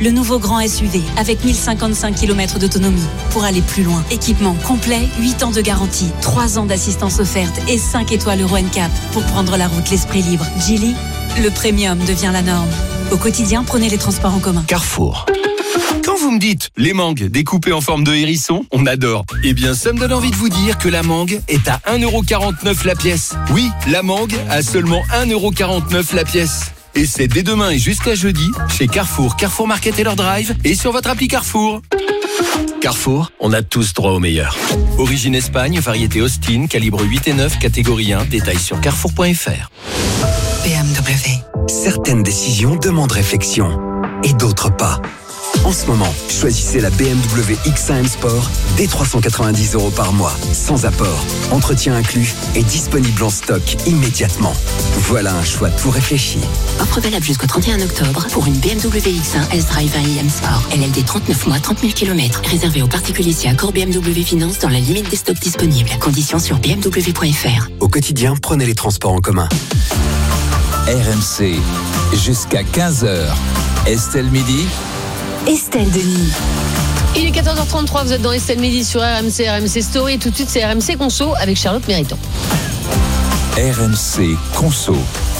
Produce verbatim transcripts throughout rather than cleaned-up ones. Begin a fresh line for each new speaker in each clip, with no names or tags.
le nouveau grand S U V avec mille cinquante-cinq kilomètres d'autonomie pour aller plus loin. Équipement complet, huit ans de garantie, trois ans d'assistance offerte et cinq étoiles Euro N C A P pour prendre la route l'esprit libre. Geely, le premium devient la norme. Au quotidien, prenez les transports en commun.
Carrefour. Quand vous me dites les mangues découpées en forme de hérisson, on adore. Eh bien, ça me donne envie de vous dire que la mangue est à un euro quarante-neuf la pièce. Oui, la mangue à seulement un euro quarante-neuf la pièce. Et c'est dès demain et jusqu'à jeudi chez Carrefour, Carrefour Market et leur drive et sur votre appli Carrefour. Carrefour, on a tous droit au meilleur. Origine Espagne, variété Austin, calibre huit et neuf, catégorie un, détail sur carrefour point f r.
B M W. Certaines décisions demandent réflexion et d'autres pas. En ce moment, choisissez la B M W X un M Sport dès trois cent quatre-vingt-dix euros par mois, sans apport, entretien inclus et disponible en stock immédiatement. Voilà un choix tout réfléchi.
Offre valable jusqu'au trente et un octobre pour une B M W X un S-Drive un i M Sport. L L D trente-neuf mois, trente mille kilomètres. Réservé aux particuliers si accord B M W Finance dans la limite des stocks disponibles. Conditions sur b m w point f r.
Au quotidien, prenez les transports en commun.
R M C, jusqu'à quinze heures. Estelle Midi.
Estelle Denis.
Il est quatorze heures trente-trois, vous êtes dans Estelle Midi sur R M C, R M C Story. Et tout de suite, c'est R M C Conso avec Charlotte Méritant.
R M C Conso.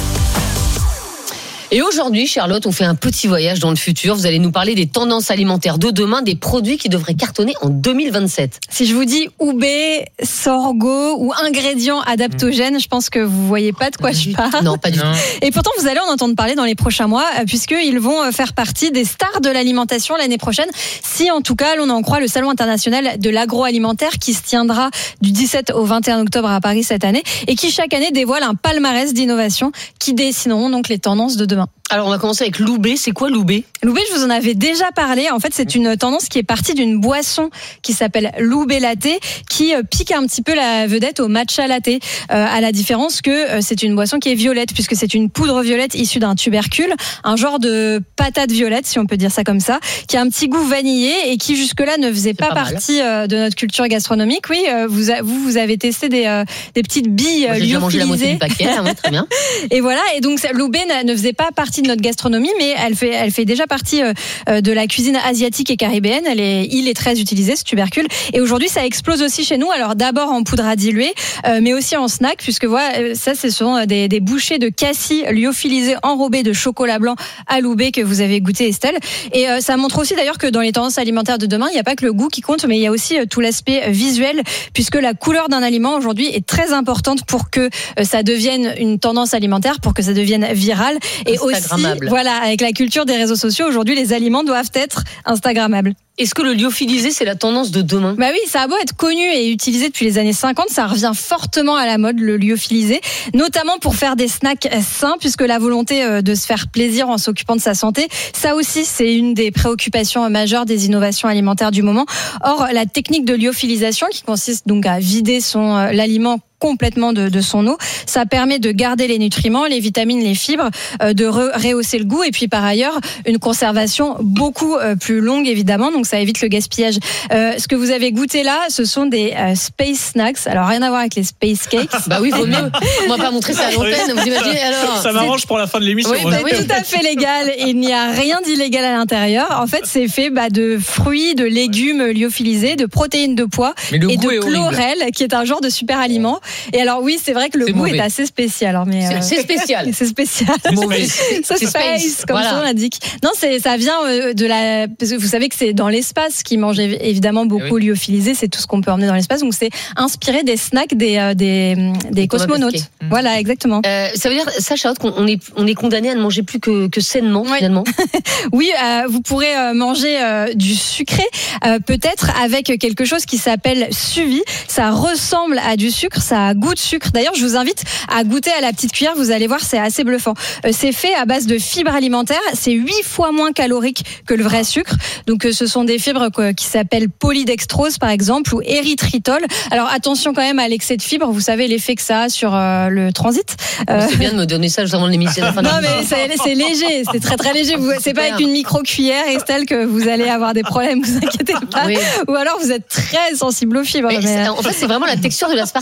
Et aujourd'hui, Charlotte, on fait un petit voyage dans le futur. Vous allez nous parler des tendances alimentaires de demain, des produits qui devraient cartonner en deux mille vingt-sept.
Si je vous dis oubé, sorgho ou ingrédients adaptogènes, je pense que vous voyez pas de quoi je parle.
Non, pas du tout.
Et pourtant, vous allez en entendre parler dans les prochains mois, puisqu'ils vont faire partie des stars de l'alimentation l'année prochaine. Si, en tout cas, l'on en croit le Salon international de l'agroalimentaire qui se tiendra du dix-sept au vingt et un octobre à Paris cette année et qui chaque année dévoile un palmarès d'innovations qui dessineront donc les tendances de demain.
Alors, on va commencer avec l'oubé. C'est quoi l'oubé ?
L'oubé, je vous en avais déjà parlé. En fait, c'est une tendance qui est partie d'une boisson qui s'appelle l'oubé latte, qui pique un petit peu la vedette au matcha latte, euh, à la différence que euh, c'est une boisson qui est violette, puisque c'est une poudre violette issue d'un tubercule, un genre de patate violette, si on peut dire ça comme ça, qui a un petit goût vanillé et qui jusque-là ne faisait pas, pas partie euh, de notre culture gastronomique. Oui, euh, vous, a, vous, vous avez testé des, euh, des petites billes
Moi, j'ai déjà mangé la moitié du paquet, hein, très bien.
Et voilà, et donc l'oubé ne faisait pas partie de notre gastronomie, mais elle fait, elle fait déjà partie euh, de la cuisine asiatique et caribéenne. Elle est, il est très utilisé, ce tubercule. Et aujourd'hui, ça explose aussi chez nous. Alors d'abord en poudre à diluer, euh, mais aussi en snack, puisque voilà, ça, ce sont des, des bouchées de cassis lyophilisées enrobées de chocolat blanc à l'oubé que vous avez goûté, Estelle. Et euh, ça montre aussi d'ailleurs que dans les tendances alimentaires de demain, il n'y a pas que le goût qui compte, mais il y a aussi euh, tout l'aspect visuel, puisque la couleur d'un aliment aujourd'hui est très importante pour que euh, ça devienne une tendance alimentaire, pour que ça devienne viral. Et aussi, voilà, avec la culture des réseaux sociaux, aujourd'hui, les aliments doivent être instagrammables.
Est-ce que le lyophilisé, c'est la tendance de demain ?
Bah oui, ça a beau être connu et utilisé depuis les années cinquante, ça revient fortement à la mode, le lyophilisé, notamment pour faire des snacks sains, puisque la volonté de se faire plaisir en s'occupant de sa santé, ça aussi, c'est une des préoccupations majeures des innovations alimentaires du moment. Or, la technique de lyophilisation, qui consiste donc à vider son l'aliment complètement de, de son eau, ça permet de garder les nutriments, les vitamines, les fibres, euh, de re- rehausser le goût et puis par ailleurs une conservation beaucoup euh, plus longue évidemment, donc ça évite le gaspillage. Euh, ce que vous avez goûté là, ce sont des euh, space snacks, alors rien à voir avec les space cakes.
Bah oui, vaut mieux. On va pas montrer ça à l'antenne, vous imaginez alors.
Ça m'arrange pour la fin de l'émission.
Oui, bah oui, tout à fait légal. Il n'y a rien d'illégal à l'intérieur. En fait, c'est fait bah, de fruits, de légumes lyophilisés, de protéines de pois et de chlorelle, qui est un genre de super aliment. Et alors oui, c'est vrai que le
c'est
goût
mauvais.
est assez spécial. Alors, mais,
c'est,
euh...
c'est spécial.
C'est spécial.
C'est mauvais.
C'est
c'est
space,
space,
comme
voilà.
ça on l'indique. Non, c'est, ça vient euh, de la... Parce que vous savez que c'est dans l'espace qu'ils mangent évidemment beaucoup oui. lyophilisé. C'est tout ce qu'on peut emmener dans l'espace. Donc c'est inspiré des snacks des, euh, des, des cosmonautes. Mmh. Voilà, exactement.
Euh, ça veut dire, ça Charlotte, qu'on est, on est condamné à ne manger plus que, que sainement oui. finalement.
Oui, euh, vous pourrez euh, manger euh, du sucré, euh, peut-être avec quelque chose qui s'appelle suivi. Ça ressemble à du sucre, ça a goût de sucre. D'ailleurs, je vous invite à goûter à la petite cuillère. Vous allez voir, c'est assez bluffant. Euh, c'est fait à base de fibres alimentaires. C'est huit fois moins calorique que le vrai sucre. Donc, euh, ce sont des fibres quoi, qui s'appellent polydextrose, par exemple, ou érythritol. Alors, attention quand même à l'excès de fibres. Vous savez l'effet que ça a sur euh, le transit.
Euh... C'est bien de me donner ça juste avant l'émission.
Non, mais c'est, c'est léger. C'est très, très léger. Vous, c'est pas avec une micro-cuillère, Estelle, que vous allez avoir des problèmes. Vous inquiétez pas. Oui. Ou alors, vous êtes très sensible aux fibres.
Mais
mais...
En fait, c'est vraiment la texture de l'aspartame. Hein.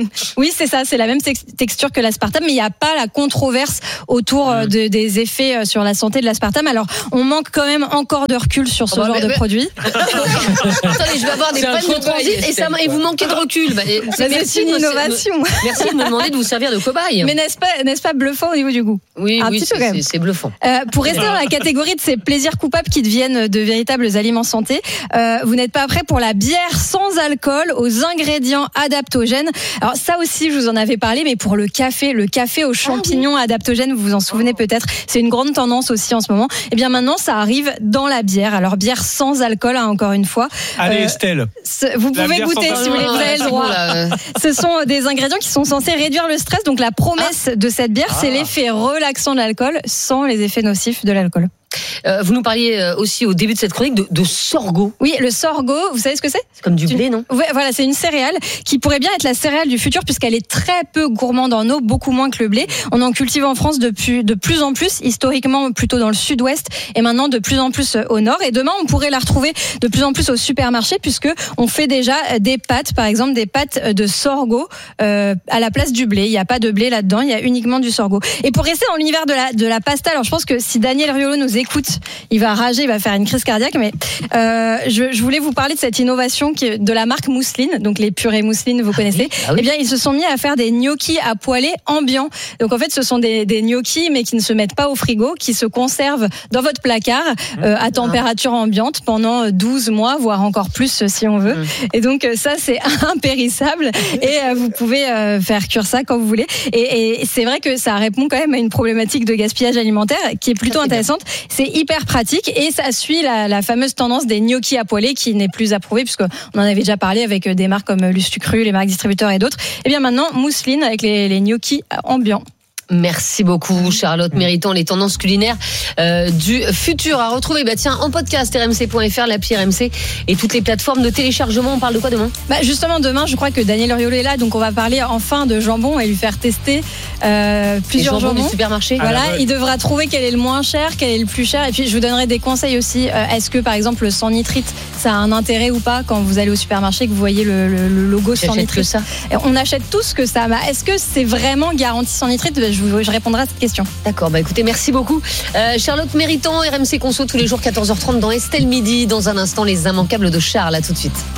Oui, c'est ça, c'est la même tex- texture que l'aspartame, mais il n'y a pas la controverse autour euh, de, des effets euh, sur la santé de l'aspartame. Alors, on manque quand même encore de recul sur ce
Oh bah,
genre
mais,
de
mais...
produit.
Attendez, je vais avoir des problèmes de transit et, ça, et vous manquez de recul. Bah,
c'est merci une innovation.
Me, merci de me demander de vous servir de cobaye.
Mais n'est-ce pas, n'est-ce pas bluffant au niveau du goût?
Oui,
Un
oui, c'est, c'est, c'est bluffant.
Euh, pour rester dans la catégorie de ces plaisirs coupables qui deviennent de véritables aliments santé, euh, vous n'êtes pas prêts pour la bière sans alcool aux ingrédients adaptogènes. Alors ça aussi, je vous en avais parlé, mais pour le café, le café aux champignons ah, oui. adaptogènes, vous vous en souvenez oh. peut-être, c'est une grande tendance aussi en ce moment. Et bien maintenant, ça arrive dans la bière. Alors bière sans alcool, hein, encore une fois.
Allez,
euh,
Estelle.
Ce, vous pouvez goûter si vous voulez, vous avez le droit. Ce sont des ingrédients qui sont censés réduire le stress. Donc la promesse ah. de cette bière, ah. c'est l'effet relaxant de l'alcool sans les effets nocifs de l'alcool.
Euh, vous nous parliez aussi au début de cette chronique de, de sorgho.
Oui, le sorgho, vous savez ce que c'est?
C'est comme du blé, non?
Ouais, voilà, c'est une céréale qui pourrait bien être la céréale du futur puisqu'elle est très peu gourmande en eau, beaucoup moins que le blé. On en cultive en France depuis de plus en plus, historiquement plutôt dans le sud-ouest et maintenant de plus en plus au nord. Et demain, on pourrait la retrouver de plus en plus au supermarché puisque on fait déjà des pâtes, par exemple des pâtes de sorgho euh, à la place du blé. Il n'y a pas de blé là-dedans, il y a uniquement du sorgho. Et pour rester dans l'univers de la de la pasta, alors je pense que si Daniel Riolo nous écoute, il va rager, il va faire une crise cardiaque. Mais euh, je, je voulais vous parler de cette innovation qui est de la marque Mousseline, donc les purées Mousseline, vous connaissez. Ah oui. Eh bien, ils se sont mis à faire des gnocchis à poêler ambiants. Donc en fait, ce sont des, des gnocchis, mais qui ne se mettent pas au frigo, qui se conservent dans votre placard euh, à température ambiante pendant douze mois, voire encore plus si on veut. Et donc ça, c'est impérissable. Et euh, vous pouvez euh, faire cuire ça quand vous voulez. Et, et c'est vrai que ça répond quand même à une problématique de gaspillage alimentaire qui est plutôt intéressante. C'est hyper pratique et ça suit la, la fameuse tendance des gnocchis à poêler qui n'est plus approuvée puisqu'on en avait déjà parlé avec des marques comme Lustucru, les marques distributeurs et d'autres. Et bien maintenant, Mousseline avec les, les gnocchis ambiants.
Merci beaucoup Charlotte Méritant, les tendances culinaires euh, du futur à retrouver bah tiens en podcast r m c point f r, l'appli R M C et toutes les plateformes de téléchargement. On parle de quoi demain? Bah justement demain, je crois que Daniel Riolo est là, donc on va parler enfin de jambon et lui faire tester euh, plusieurs jambons du supermarché. Voilà, ah, il devra trouver quel est le moins cher, quel est le plus cher, et puis je vous donnerai des conseils aussi. Euh, est-ce que par exemple le sans nitrite, ça a un intérêt ou pas quand vous allez au supermarché que vous voyez le, le, le logo sans nitrite? Ça. On achète tous que ça. Bah, est-ce que c'est vraiment garanti sans nitrite? Je vous Je répondrai à cette question. D'accord, bah écoutez, merci beaucoup. Euh, Charlotte Méritant, R M C Conso, tous les jours quatorze heures trente dans Estelle Midi. Dans un instant, les immanquables de Charles. À tout de suite.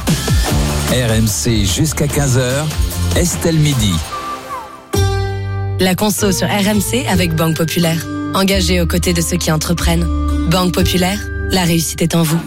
R M C jusqu'à quinze heures, Estelle Midi.
La Conso sur R M C avec Banque Populaire. Engagée aux côtés de ceux qui entreprennent. Banque Populaire, la réussite est en vous.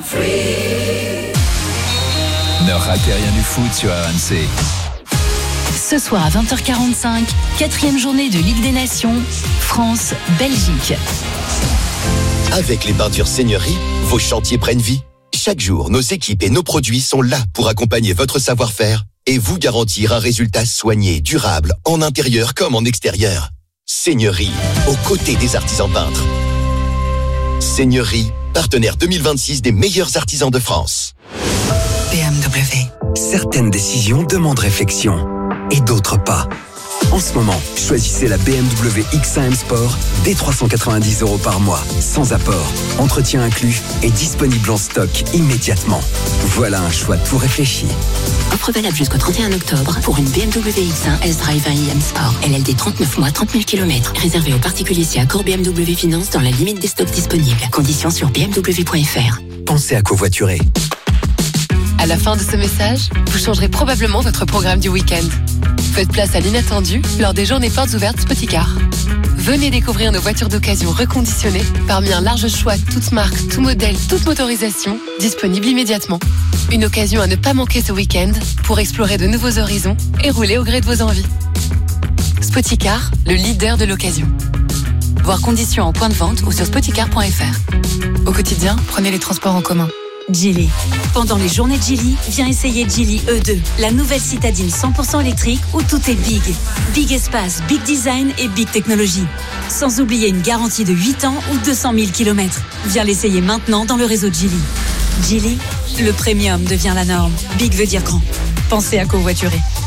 Ne ratez rien du foot sur R M C.
Ce soir à vingt heures quarante-cinq, quatrième journée de Ligue des Nations, France-Belgique.
Avec les peintures Seigneurie, vos chantiers prennent vie. Chaque jour, nos équipes et nos produits sont là pour accompagner votre savoir-faire et vous garantir un résultat soigné, durable, en intérieur comme en extérieur. Seigneurie, aux côtés des artisans peintres. Seigneurie, partenaire deux mille vingt-six des meilleurs artisans de France.
B M W. Certaines décisions demandent réflexion et d'autres pas. En ce moment, choisissez la B M W X un M Sport dès trois cent quatre-vingt-dix euros par mois, sans apport, entretien inclus et disponible en stock immédiatement. Voilà un choix tout réfléchi.
Offre valable jusqu'au trente et un octobre pour une B M W X un S-Drive un i M Sport. L L D trente-neuf mois, trente mille kilomètres. Réservé aux particuliers si accord B M W Finance dans la limite des stocks disponibles. Conditions sur b m w point f r.
Pensez à covoiturer.
À la fin de ce message, vous changerez probablement votre programme du week-end. Faites place à l'inattendu lors des journées portes ouvertes Spoticar. Venez découvrir nos voitures d'occasion reconditionnées parmi un large choix, toutes marques, tout modèle, toute motorisation, disponibles immédiatement. Une occasion à ne pas manquer ce week-end pour explorer de nouveaux horizons et rouler au gré de vos envies. Spoticar, le leader de l'occasion. Voir conditions en point de vente ou sur spoticar point f r. Au quotidien, prenez les transports en commun.
Geely. Pendant les journées de Geely, viens essayer Geely E deux, la nouvelle citadine cent pour cent électrique où tout est big. Big espace, big design et big technologie. Sans oublier une garantie de huit ans ou deux cent mille kilomètres. Viens l'essayer maintenant dans le réseau Geely. Geely, le premium devient la norme. Big veut dire grand. Pensez à covoiturer.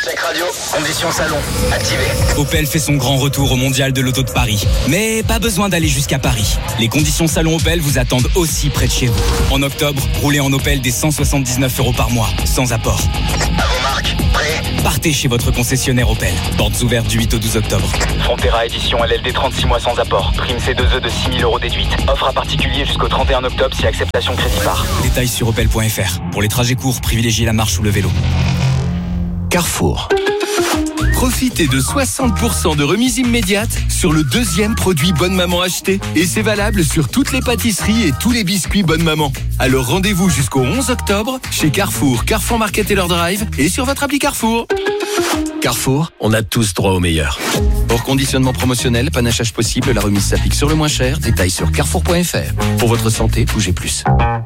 Check radio, conditions salon, activé.
Opel fait son grand retour au Mondial de l'Auto de Paris. Mais pas besoin d'aller jusqu'à Paris. Les conditions salon Opel vous attendent aussi près de chez vous. En octobre, roulez en Opel dès cent soixante-dix-neuf euros par mois, sans apport.
À vos marques, prêt ?
Partez chez votre concessionnaire Opel. Portes ouvertes du huit au douze octobre.
Frontera édition L L D trente-six mois sans apport. Prime C deux E de six mille euros déduite. Offre à particulier jusqu'au trente et un octobre si acceptation crédit par.
Détails sur opel point f r. Pour les trajets courts, privilégiez la marche ou le vélo.
Carrefour. Profitez de soixante pour cent de remise immédiate sur le deuxième produit Bonne Maman acheté. Et c'est valable sur toutes les pâtisseries et tous les biscuits Bonne Maman. Alors rendez-vous jusqu'au onze octobre chez Carrefour, Carrefour Market et leur Drive et sur votre appli Carrefour. Carrefour, on a tous droit au meilleur. Hors conditionnement promotionnel, panachage possible, la remise s'applique sur le moins cher. Détails sur carrefour point f r. Pour votre santé, bougez plus.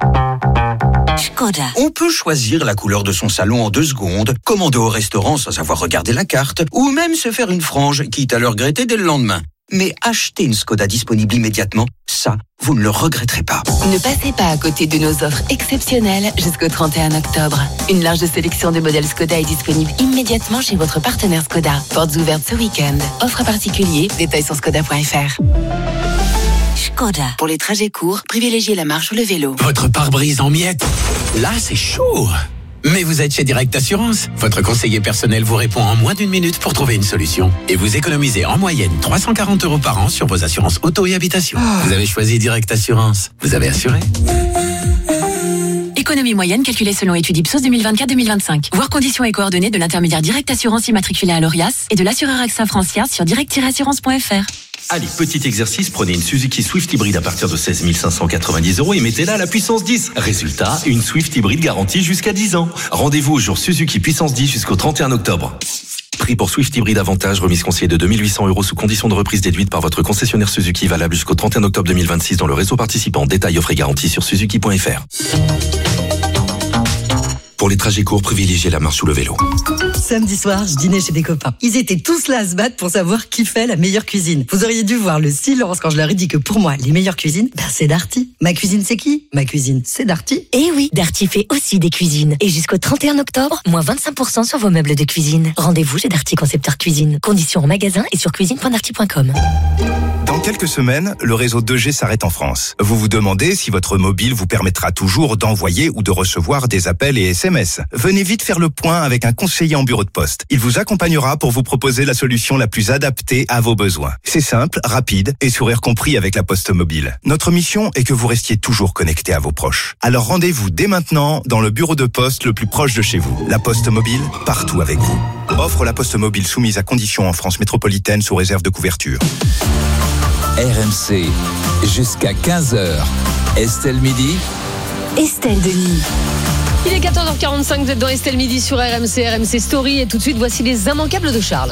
Skoda. On peut choisir la couleur de son salon en deux secondes, commander au restaurant sans avoir regardé la carte, ou même se faire une frange, quitte à le regretter dès le lendemain. Mais acheter une Skoda disponible immédiatement, ça, vous ne le regretterez pas.
Ne passez pas à côté de nos offres exceptionnelles jusqu'au trente et un octobre. Une large sélection de modèles Skoda est disponible immédiatement chez votre partenaire Skoda. Portes ouvertes ce week-end. Offre à particulier, détails sur skoda point f r.
Skoda.
Pour les trajets courts, privilégiez la marche ou le vélo.
Votre pare-brise en miettes. Là, c'est chaud. Mais vous êtes chez Direct Assurance. Votre conseiller personnel vous répond en moins d'une minute pour trouver une solution. Et vous économisez en moyenne trois cent quarante euros par an sur vos assurances auto et habitation. Oh. Vous avez choisi Direct Assurance. Vous avez assuré.
Économie moyenne calculée selon étude Ipsos deux mille vingt-quatre deux mille vingt-cinq. Voir conditions et coordonnées de l'intermédiaire Direct Assurance immatriculé à l'Orias et de l'assureur AXA Francia sur direct tiret assurance point f r.
Allez, petit exercice, prenez une Suzuki Swift hybride à partir de seize mille cinq cent quatre-vingt-dix euros et mettez-la à la puissance dix. Résultat, une Swift hybride garantie jusqu'à dix ans. Rendez-vous au jour Suzuki puissance dix jusqu'au trente et un octobre. Prix pour Swift hybride avantage, remise conseillée de deux mille huit cents euros sous condition de reprise déduite par votre concessionnaire Suzuki, valable jusqu'au trente et un octobre deux mille vingt-six dans le réseau participant. Détails offre et garantie sur suzuki point f r. Pour les trajets courts, privilégiez la marche ou le vélo.
Samedi soir, je dînais chez des copains. Ils étaient tous là à se battre pour savoir qui fait la meilleure cuisine. Vous auriez dû voir le silence quand je leur ai dit que pour moi, les meilleures cuisines, ben c'est Darty. Ma cuisine, c'est qui? Ma cuisine, c'est Darty.
Eh oui, Darty fait aussi des cuisines. Et jusqu'au trente et un octobre, moins vingt-cinq pour cent sur vos meubles de cuisine. Rendez-vous chez Darty Concepteur Cuisine. Conditions en magasin et sur cuisine point darty point com.
Dans quelques semaines, le réseau deux G s'arrête en France. Vous vous demandez si votre mobile vous permettra toujours d'envoyer ou de recevoir des appels et S M S. Venez vite faire le point avec un conseiller en bureau de poste. Il vous accompagnera pour vous proposer la solution la plus adaptée à vos besoins. C'est simple, rapide et sourire compris avec la Poste Mobile. Notre mission est que vous restiez toujours connecté à vos proches. Alors rendez-vous dès maintenant dans le bureau de poste le plus proche de chez vous. La Poste Mobile, partout avec vous. Offre la Poste Mobile soumise à conditions en France métropolitaine sous réserve de couverture.
R M C, jusqu'à quinze heures. Estelle Midi.
Estelle Denis.
Il est quatorze heures quarante-cinq, vous êtes dans Estelle Midi sur R M C, R M C Story. Et tout de suite, voici les immanquables de Charles.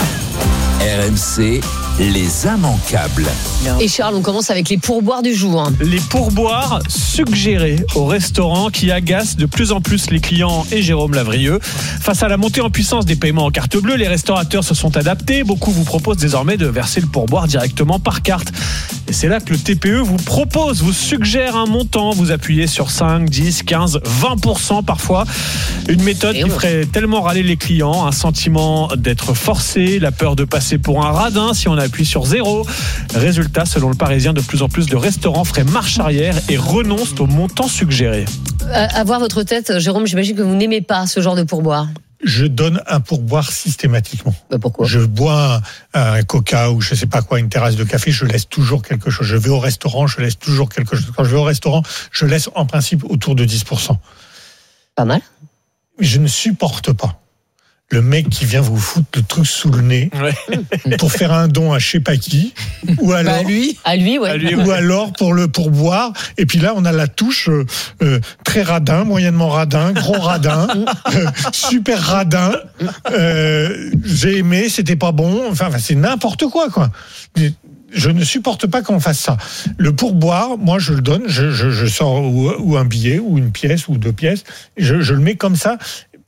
R M C, les immanquables.
Et Charles, on commence avec les pourboires du jour.
Les pourboires suggérés au restaurant qui agacent de plus en plus les clients et Jérôme Lavrieux. Face à la montée en puissance des paiements en carte bleue, les restaurateurs se sont adaptés. Beaucoup vous proposent désormais de verser le pourboire directement par carte. Et c'est là que le T P E vous propose, vous suggère un montant. Vous appuyez sur cinq, dix, quinze, vingt pour cent parfois. Une méthode qui ferait tellement râler les clients. Un sentiment d'être forcé, la peur de passer pour un radin si on appuie sur zéro. Résultat, selon le Parisien, de plus en plus de restaurants feraient marche arrière et renoncent au montant suggéré.
À voir votre tête, Jérôme, j'imagine que vous n'aimez pas ce genre de pourboire.
Je donne un pourboire systématiquement.
Bah pourquoi ?
Je bois un, un coca ou je sais pas quoi, une terrasse de café, je laisse toujours quelque chose. Je vais au restaurant, je laisse toujours quelque chose. Quand je vais au restaurant, je laisse en principe autour de dix pour cent.
Pas mal.
Mais je ne supporte pas le mec qui vient vous foutre le truc sous le nez ouais. pour faire un don à je sais pas qui, ou alors
bah à lui, à lui, ouais.
à lui, ou alors pour le pourboire. Et puis là, on a la touche euh, euh, très radin, moyennement radin, gros radin, euh, super radin. Euh, j'ai aimé, c'était pas bon. Enfin, enfin c'est n'importe quoi, quoi. Je ne supporte pas qu'on fasse ça. Le pourboire, moi, je le donne. Je, je, je sors ou, ou un billet, ou une pièce, ou deux pièces. Je, je le mets comme ça.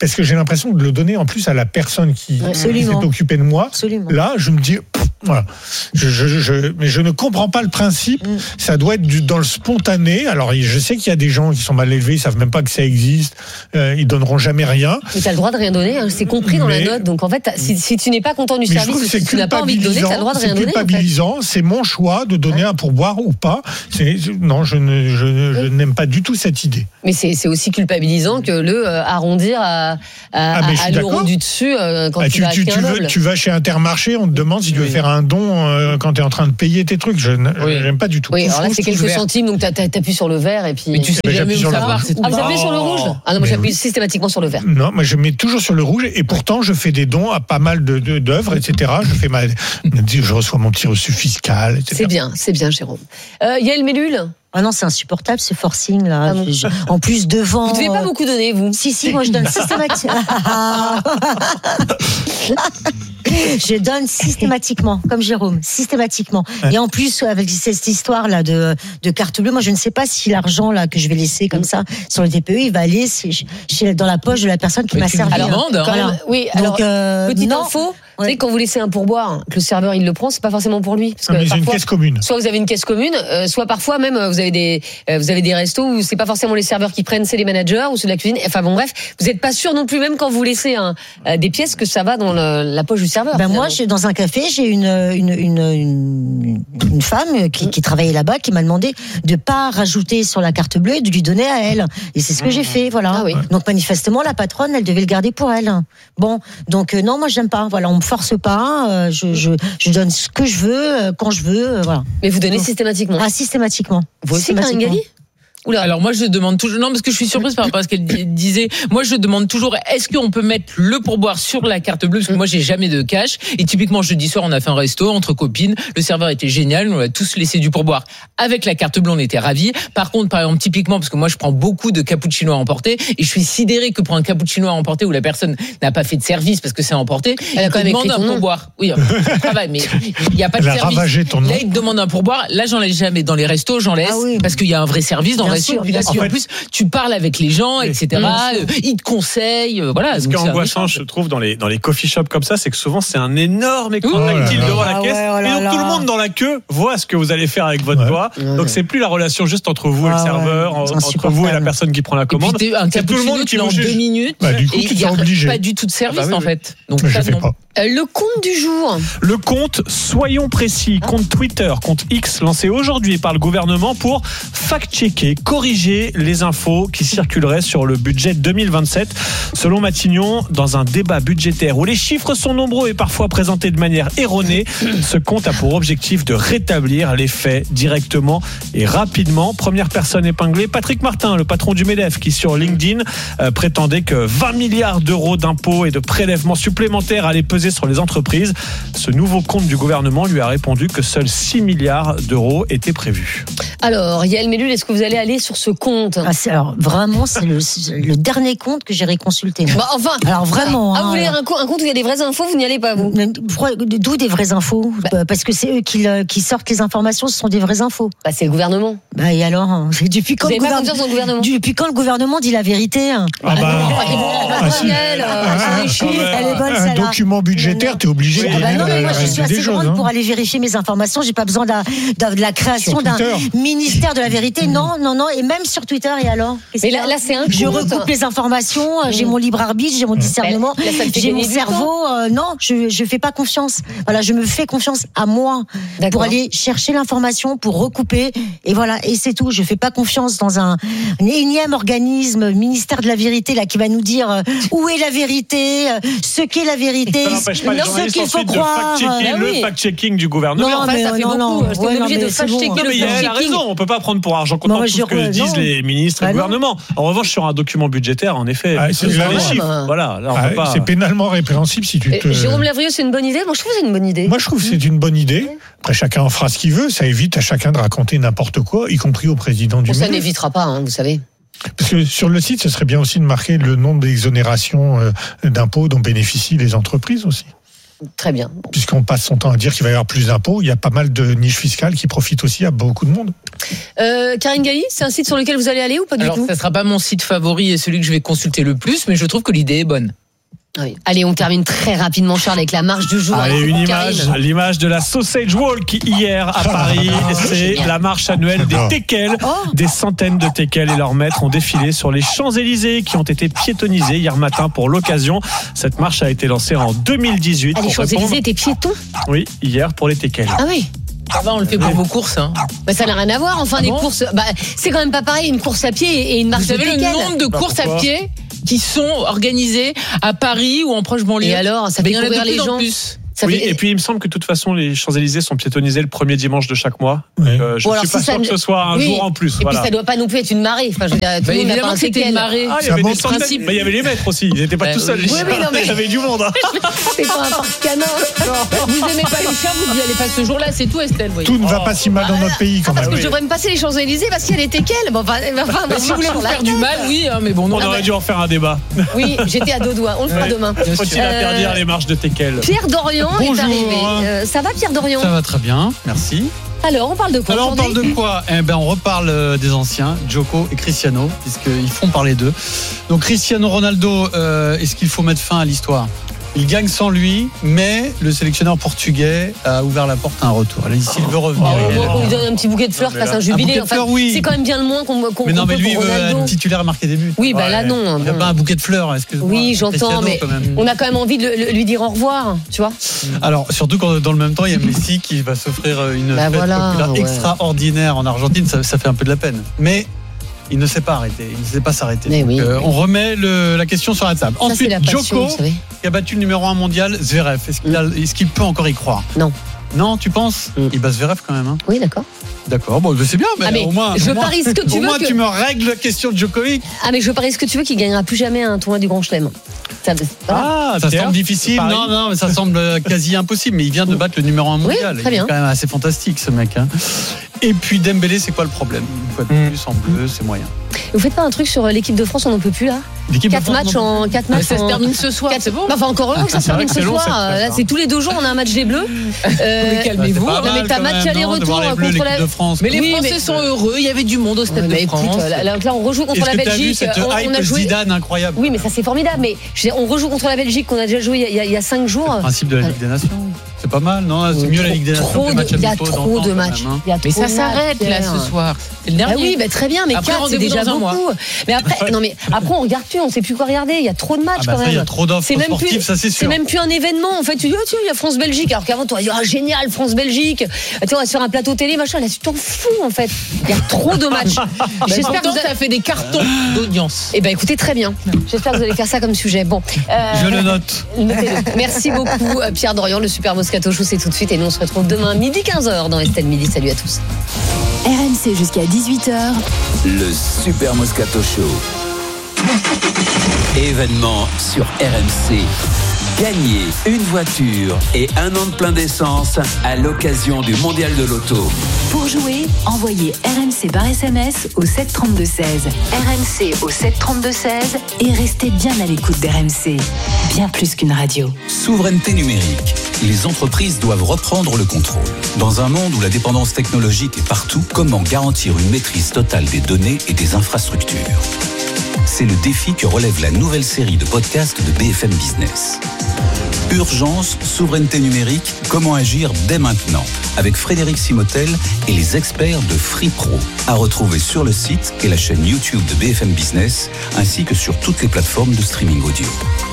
parce que j'ai l'impression de le donner en plus à la personne qui, qui s'est occupée de moi.
Absolument.
Là, je me dis, pff, voilà, je, je, je, mais je ne comprends pas le principe. Mm. Ça doit être du, dans le spontané. Alors, je sais qu'il y a des gens qui sont mal élevés, ils savent même pas que ça existe. Euh, ils donneront jamais rien.
Mais t'as le droit de rien donner. Hein. C'est compris dans mais, la note. Donc en fait, si, si tu n'es pas content du service, ou si tu n'as pas envie de donner, t'as le droit de rien donner.
C'est culpabilisant. En fait. C'est mon choix de donner ouais. un pourboire ou pas. C'est, non, je ne, je, je n'aime pas du tout cette idée.
Mais c'est, c'est aussi culpabilisant que le euh, arrondir à, à, ah, à l'euro du dessus euh, quand ah, tu, tu vas acheter
tu,
un
veux,
meuble.
Tu vas chez Intermarché, on te demande si tu veux oui. faire un don euh, quand tu es en train de payer tes trucs. Je oui. n'aime pas du tout.
Oui, alors là c'est quelques centimes, donc t'appuies sur le vert et puis.
Mais tu sais jamais où ça va.
Ah, vous appuyez sur le rouge ? Ah non, moi j'appuie systématiquement sur le vert.
Non, moi je mets toujours sur le rouge et pourtant je fais des dons à pas mal de, de, d'œuvres, et cetera. Je fais ma, je reçois mon petit reçu fiscal, et cetera.
C'est bien, c'est bien, Jérôme. Euh, Yael Mellul ?
Ah non, c'est insupportable ce forcing là. Ah je, en plus devant.
Vous devez pas beaucoup donner, vous.
Si si, moi je donne systématiquement. Je donne systématiquement, comme Jérôme, systématiquement. Ouais. Et en plus, avec cette histoire là de de carte bleue, moi je ne sais pas si l'argent là que je vais laisser comme ça sur le T P E, il va aller chez, dans la poche de la personne qui Mais m'a servi.
Alors, demande, voilà. Même, oui. Alors, Donc, euh, petite non. info. Vous savez, quand vous laissez un pourboire, que le serveur il le prend, c'est pas forcément pour lui. Parce que
non, mais
parfois,
c'est une caisse commune.
Soit vous avez une caisse commune, euh, soit parfois même vous avez des euh, vous avez des restos où c'est pas forcément les serveurs qui prennent, c'est les managers ou ceux de la cuisine. Enfin bon bref, vous êtes pas sûr non plus même quand vous laissez un, euh, des pièces que ça va dans le, la poche du serveur.
Ben moi, j'ai dans un café, j'ai une une une une, une femme qui, qui travaillait là-bas qui m'a demandé de pas rajouter sur la carte bleue et de lui donner à elle. Et c'est ce que j'ai fait, voilà. Ah oui. Donc manifestement, la patronne, elle devait le garder pour elle. Bon, donc euh, non, moi j'aime pas. Voilà, on me force pas. Euh, je, je, je donne ce que je veux, euh, quand je veux, euh, voilà.
Mais vous donnez systématiquement ?
Ah, systématiquement.
Vous aussi, Karine Galli ?
Oula. Alors moi je demande toujours, non parce que je suis surprise par rapport à ce qu'elle disait, moi je demande toujours est-ce qu'on peut mettre le pourboire sur la carte bleue, parce que moi j'ai jamais de cash, et typiquement jeudi soir on a fait un resto entre copines, le serveur était génial, on a tous laissé du pourboire avec la carte bleue, on était ravis. Par contre par exemple typiquement, parce que moi je prends beaucoup de cappuccino à emporter, et je suis sidéré que pour un cappuccino à emporter où la personne n'a pas fait de service parce que c'est à emporter, elle a quand même demande un pourboire. Oui, c'est travail, mais il n'y a pas de service. Là il te demande un pourboire, là j'en laisse jamais, dans les restos j'en laisse, ah oui. parce qu'il y a un vrai service dans Sûr, bien sûr. En plus, tu parles avec les gens, et cetera. Euh, ils te conseillent, euh, voilà.
Ce qui est angoissant, je trouve, dans les dans les coffee shops comme ça, c'est que souvent c'est un énorme écran oh tactile devant ah la caisse, ouais, oh là et donc là. Tout le monde dans la queue voit ce que vous allez faire avec votre ouais. doigt. Ouais. Donc c'est plus la relation juste entre vous ah et le serveur, ouais. entre vous et la personne qui prend la commande.
Et puis un
c'est
tout le monde qui en deux minutes.
Bah, du coup,
et il n'y a
obligé.
pas du tout de service ah, bah, oui, en fait.
Donc je fais pas.
Euh, le compte du jour.
Le compte Soyons Précis, compte Twitter, compte X, lancé aujourd'hui par le gouvernement pour fact-checker, corriger les infos qui circuleraient sur le budget deux mille vingt-sept. Selon Matignon, dans un débat budgétaire où les chiffres sont nombreux et parfois présentés de manière erronée, ce compte a pour objectif de rétablir les faits directement et rapidement. Première personne épinglée, Patrick Martin, le patron du MEDEF, qui sur LinkedIn euh, prétendait que vingt milliards d'euros d'impôts et de prélèvements supplémentaires allaient peser sur les entreprises. Ce nouveau compte du gouvernement lui a répondu que seuls six milliards d'euros étaient prévus.
Alors, Yael Mellul, est-ce que vous allez aller sur ce compte ?
Ah, c'est, alors, vraiment, c'est le, le dernier compte que j'ai réconsulté.
Bah, enfin
Alors, vraiment.
Ah,
hein,
vous voulez un, un compte où il y a des vraies infos, vous n'y allez pas, vous ?
D'où des vraies infos ? bah, Parce que c'est eux qui, qui sortent les informations, ce sont des vraies infos.
Bah, c'est le gouvernement.
Bah, et alors Depuis quand,
vous
le,
gouver...
gouvernement...
pas gouvernement
depuis quand le gouvernement dit la vérité ?
Ah, bah,
ah,
si.
Elle est bonne,
un document budgétaire, t'es obligé de donner
bah non, mais moi,
la
je suis assez grande
hein.
pour aller vérifier mes informations. J'ai pas besoin de la, de, de la création d'un ministère de la vérité. Mmh. Non, non, non. Et même sur Twitter, et alors
Mais là, là, c'est un
Je recoupe les informations. Mmh. J'ai mon libre arbitre, j'ai mon discernement, là, j'ai mon cerveau. Euh, non, je je fais pas confiance. Voilà, je me fais confiance à moi D'accord. pour aller chercher l'information, pour recouper. Et voilà, et c'est tout. Je fais pas confiance dans un, un énième organisme, ministère de la vérité, là, qui va nous dire euh, où est la vérité, euh, ce qu'est la vérité, ce qu'il faut croire.
Fact-checking, le fact-checking du gouvernement.
Non,
enfin,
mais,
ça fait
non,
beaucoup.
non,
J'étais
ouais,
obligé
non,
de fact-checker
bon.
le
mais
fact-checking.
Elle a raison, on peut pas prendre pour argent comptant tout ce que disent non. les ministres et le gouvernement. En revanche, sur un document budgétaire, en effet,
ah, c'est
les chiffres. Voilà, là, on
ah,
peut pas...
c'est pénalement répréhensible si tu te...
Jérôme Lavrieux, c'est une bonne idée. Moi, je trouve que c'est une bonne idée.
Moi, je trouve que c'est une bonne idée. Après, chacun en fera ce qu'il veut. Ça évite à chacun de raconter n'importe quoi, y compris au président du
bon,
M E D E F.
Ça n'évitera pas, hein, vous savez.
Parce que sur le site, ce serait bien aussi de marquer le nombre d'exonérations euh, d'impôts dont bénéficient les entreprises aussi.
Très bien.
Puisqu'on passe son temps à dire qu'il va y avoir plus d'impôts, il y a pas mal de niches fiscales qui profitent aussi à beaucoup de monde.
Euh, Karine Gailly, c'est un site sur lequel vous allez aller ou pas du
Alors,
tout?
ça sera pas mon site favori et celui que je vais consulter le plus, mais je trouve que l'idée est bonne.
Oui. Allez, on termine très rapidement, Charles, avec la marche du jour.
Allez, une
Karine.
image, l'image de la Sausage Walk hier à Paris. C'est la marche annuelle des teckels. Des centaines de teckels et leurs maîtres ont défilé sur les Champs-Élysées qui ont été piétonnisés hier matin pour l'occasion. Cette marche a été lancée en deux mille dix-huit.
Ah, les
pour
Champs-Élysées
répondre-
étaient piétons?
Oui, hier pour les teckels.
Ah oui.
Ça va, on le fait pour vos courses. Hein.
Bah, ça n'a rien à voir, enfin,
Ah
des
bon
courses. Bah, c'est quand même pas pareil, une course à pied et une marche
Vous
de
savez le
teckels.
nombre de
Bah,
courses à
pourquoi
pied qui sont organisées à Paris ou en proche banlieue?
Et alors, ça
Ben,
fait
il y en a de
courir
plus
les
en
gens.
plus.
Ça
Oui,
fait-
et puis il me semble que de toute façon les Champs-Élysées sont piétonnisés le premier dimanche de chaque mois. Donc, euh, je
Bon,
ne
alors,
suis pas
si ça
sûr
ne-
que ce soit un
Oui.
jour en plus.
Et
voilà.
puis ça doit pas non plus être une marée. Enfin, je veux dire, tout
Bah,
le monde n'a
évidemment
pas un
que c'était
teckel.
une marée.
Ah, il y
Ça
avait des
montre-
centaines,
principe.
mais il y avait les maîtres aussi. Ils n'étaient pas
Bah,
tout seuls. les
oui,
chiens.
oui, non, mais-
Il y avait du monde. hein.
C'est pas un parc canin.
Vous aimez pas les chiens, vous n'y allez pas ce jour-là, c'est tout, Estelle. voyez.
Tout ne va pas si mal dans notre pays quand
Parce
même.
que je devrais me passer les Champs-Élysées parce qu'il y a des teckels. Bon, enfin, enfin,
Bah, si vous voulez vous faire du mal, oui, hein, mais bon, non.
On aurait dû en faire un débat.
Oui, j'étais à deux doigts. On le fera
Ouais.
demain.
Faut-il
Euh,
interdire les marches de teckels?
Pierre Dorian est
Bonjour.
arrivé. Euh, ça va, Pierre Dorian?
Ça va très bien, merci.
Alors, on parle de quoi
Alors on parle
aujourd'hui
de quoi? Eh ben on reparle euh, des anciens, Djoko et Cristiano, puisqu'ils font parler d'eux. Donc Cristiano Ronaldo, euh, est-ce qu'il faut mettre fin à l'histoire? Il gagne sans lui, mais le sélectionneur portugais a ouvert la porte à un retour. Allez, s'il veut revenir.
Oh,
il est-
on lui donne un petit bouquet de fleurs,
Non, mais
passe
là-
un
un
jubilé.
bouquet de
Enfin,
fleurs, oui.
c'est quand même bien le moins qu'on qu'on
Mais non,
qu'on
mais
peut
lui, il
pour
veut
Ronaldo.
être titulaire à marquer des buts.
Oui, bah là,
Ouais.
non.
Il n'y a
bon.
pas un bouquet de fleurs, excuse-moi.
Oui, j'entends,
Cristiano,
mais
quand même.
on a quand même envie de le- lui dire au revoir, tu vois.
Alors, surtout quand dans le même temps, il y a Messi qui va s'offrir une
Bah
fête
voilà,
populaire
ouais.
extraordinaire en Argentine. Ça, ça fait un peu de la peine. Mais il ne sait pas arrêter. Il ne sait pas s'arrêter.
Mais
Donc,
oui.
euh, on remet le- la question sur la table.
Ça, c'est
Ensuite,
la passion,
Djoko,
vous savez.
qui a battu le numéro un mondial, Zverev. Est-ce qu'il, a- est-ce qu'il peut encore y croire?
Non.
Non, tu penses? Il bat Zverev quand même. Hein.
Oui, d'accord.
D'accord, bon, c'est bien, mais,
Ah, mais
au moins,
je
au moins-
parie ce que tu
au
veux
moins
que-
tu me règles la question de Djokovic.
Ah, mais je parie ce que tu veux qu'il gagnera plus jamais un tournoi du Grand Chelem. Ça, voilà.
Ah, ça
Pierre,
semble difficile.
pareil.
Non, non, mais ça semble euh, quasi impossible. Mais il vient de battre le numéro un
Oui,
mondial.
très
il
bien.
est quand même assez fantastique, ce mec. Hein. Et puis Dembélé, c'est quoi le problème? Une fois de
Mm.
plus, en bleu, c'est moyen.
Vous faites pas un truc sur l'équipe de France, on n'en peut plus là?
L'équipe de
Quatre
France,
matchs
non.
en quatre
Mais
matchs.
ça se
en-
termine ce soir,
quatre-
c'est bon.
Enfin, encore heureux que ça se
C'est vrai
termine
que
ce
c'est long,
soir.
cette trêve,
Là,
hein.
c'est tous les deux jours, on a un match des Bleus. Euh,
Mais calmez-vous.
Bah, c'est pas
Non, mais
mal,
t'as
quand
match
même,
aller-retour
non, de voir les Bleus,
contre
l'équipe
la-
de France.
Mais les
Oui,
Français
mais-
sont heureux, il y avait du monde au Stade
Ouais,
de
mais écoute,
France.
là, là, là, on rejoue contre
Est-ce
la
que t'as vu
Belgique.
cette
on, on
hype
a joué.
Zidane incroyable?
Oui, mais ça c'est formidable. Mais je veux dire, on rejoue contre la Belgique qu'on a déjà joué il y a, il y a cinq jours.
Le principe de la Ligue des Nations. C'est pas mal, non? C'est mieux la Ligue des Nations
Trop
que les
de-
matchs
Il y a
amicaux
trop
d'antan,
de
quand
matchs.
même, hein.
Il y a
Mais
trop
ça
de
s'arrête
matchs,
là
Pierre.
ce soir. C'est le
Ah
dernier.
oui, bah, très bien, mais
Après,
quatre, c'est
rendez-vous
déjà
dans un mois.
beaucoup. Mais après, non, mais après, on regarde plus, on sait plus quoi regarder. Il y a trop de matchs
Ah bah
quand
ça,
même.
il y a trop d'offres
C'est même
sportives,
plus-
ça, c'est sûr.
C'est même plus un événement. En fait, tu dis, oh, tiens, il y a France-Belgique. Alors qu'avant, tu vas dire, ah, génial, France-Belgique. Ah, tiens, on va se faire un plateau télé, machin. Là, tu t'en fous, en fait. Il y a trop de matchs.
J'espère que
vous
ça fait des cartons d'audience.
Eh ben, écoutez, très bien. J'espère que vous allez faire ça comme sujet. Bon. euh,
Je le note.
Notez-le. Merci beaucoup, euh, Pierre Dorian. Le Super Moscato Show, c'est tout de suite. Et nous, on se retrouve demain, midi quinze heures, dans Estelle Midi. Salut à tous.
R M C jusqu'à dix-huit heures.
Le Super Moscato Show. Événement sur R M C. Gagnez une voiture et un an de plein d'essence à l'occasion du Mondial de l'Auto.
Pour jouer, envoyez R M C par S M S au sept trente-deux seize. R M C au sept trente-deux seize et restez bien à l'écoute d'R M C. Bien plus qu'une radio.
Souveraineté numérique. Les entreprises doivent reprendre le contrôle. Dans un monde où la dépendance technologique est partout, comment garantir une maîtrise totale des données et des infrastructures? C'est le défi que relève la nouvelle série de podcasts de B F M Business. Urgence, souveraineté numérique, comment agir dès maintenant? Avec Frédéric Simotel et les experts de FreePro. À retrouver sur le site et la chaîne YouTube de B F M Business, ainsi que sur toutes les plateformes de streaming audio.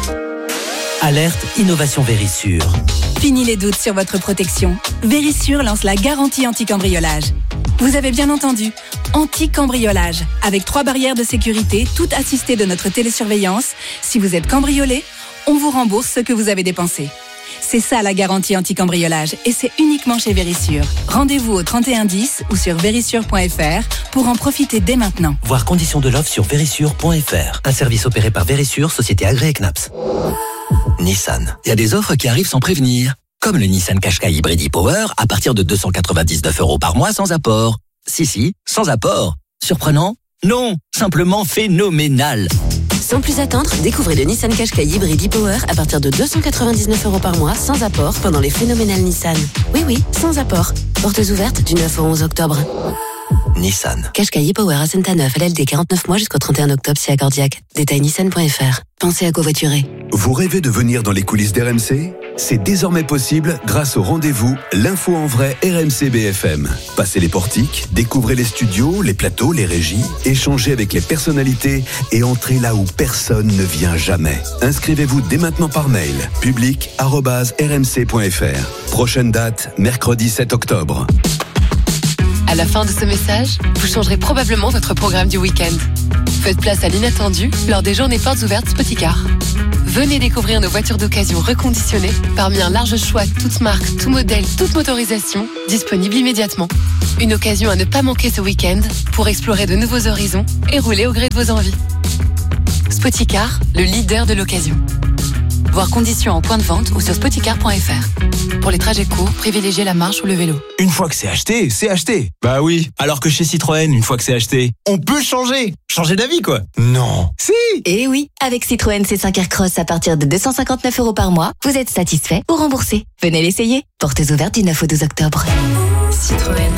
Alerte Innovation Vérissure.
Fini les doutes sur votre protection. Vérissure lance la garantie anti-cambriolage. Vous avez bien entendu, anti-cambriolage, avec trois barrières de sécurité, toutes assistées de notre télésurveillance. Si vous êtes cambriolé, on vous rembourse ce que vous avez dépensé. C'est ça la garantie anti-cambriolage et c'est uniquement chez Vérissure. Rendez-vous au trente et un dix ou sur vérissure point f r pour en profiter dès maintenant.
Voir conditions de l'offre sur vérissure point f r. Un service opéré par Vérissure, société agréée C N A P S.
Nissan. Il y a des offres qui arrivent sans prévenir. Comme le Nissan Qashqai Hybrid e-Power à partir de deux cent quatre-vingt-dix-neuf euros par mois sans apport. Si, si, sans apport. Surprenant? Non, simplement phénoménal.
Sans plus attendre, découvrez le Nissan Qashqai hybride e-Power à partir de deux cent quatre-vingt-dix-neuf euros par mois, sans apport, pendant les phénoménales Nissan. Oui, oui, sans apport. Portes ouvertes du neuf au onze octobre.
Nissan.
Qashqai e-Power à Santa-Neuf, L L D quarante-neuf mois jusqu'au trente et un octobre, si accordiaque. Détail nissan point f r. Pensez à covoiturer.
Vous rêvez de venir dans les coulisses d'R M C ? C'est désormais possible grâce au rendez-vous L'info en vrai R M C B F M. Passez les portiques, découvrez les studios, les plateaux, les régies, échangez avec les personnalités et entrez là où personne ne vient jamais. Inscrivez-vous dès maintenant par mail, public arobase r m c point f r. Prochaine date, mercredi sept octobre.
À la fin de ce message, vous changerez probablement votre programme du week-end. Faites place à l'inattendu lors des journées portes ouvertes Spoticar. Venez découvrir nos voitures d'occasion reconditionnées parmi un large choix, toutes marques, tout modèle, toute motorisation, disponible immédiatement. Une occasion à ne pas manquer ce week-end pour explorer de nouveaux horizons et rouler au gré de vos envies. Spoticar, le leader de l'occasion. Voir conditions en point de vente ou sur spoticar point f r. Pour les trajets courts, privilégiez la marche ou le vélo.
Une fois que c'est acheté, c'est acheté. Bah oui. Alors que chez Citroën, une fois que c'est acheté, on peut changer. Changer d'avis, quoi. Non. Si.
Et oui, avec Citroën C cinq Aircross à partir de deux cent cinquante-neuf euros par mois, vous êtes satisfait ou remboursé. Venez l'essayer. Portes ouvertes du neuf au douze octobre. Citroën.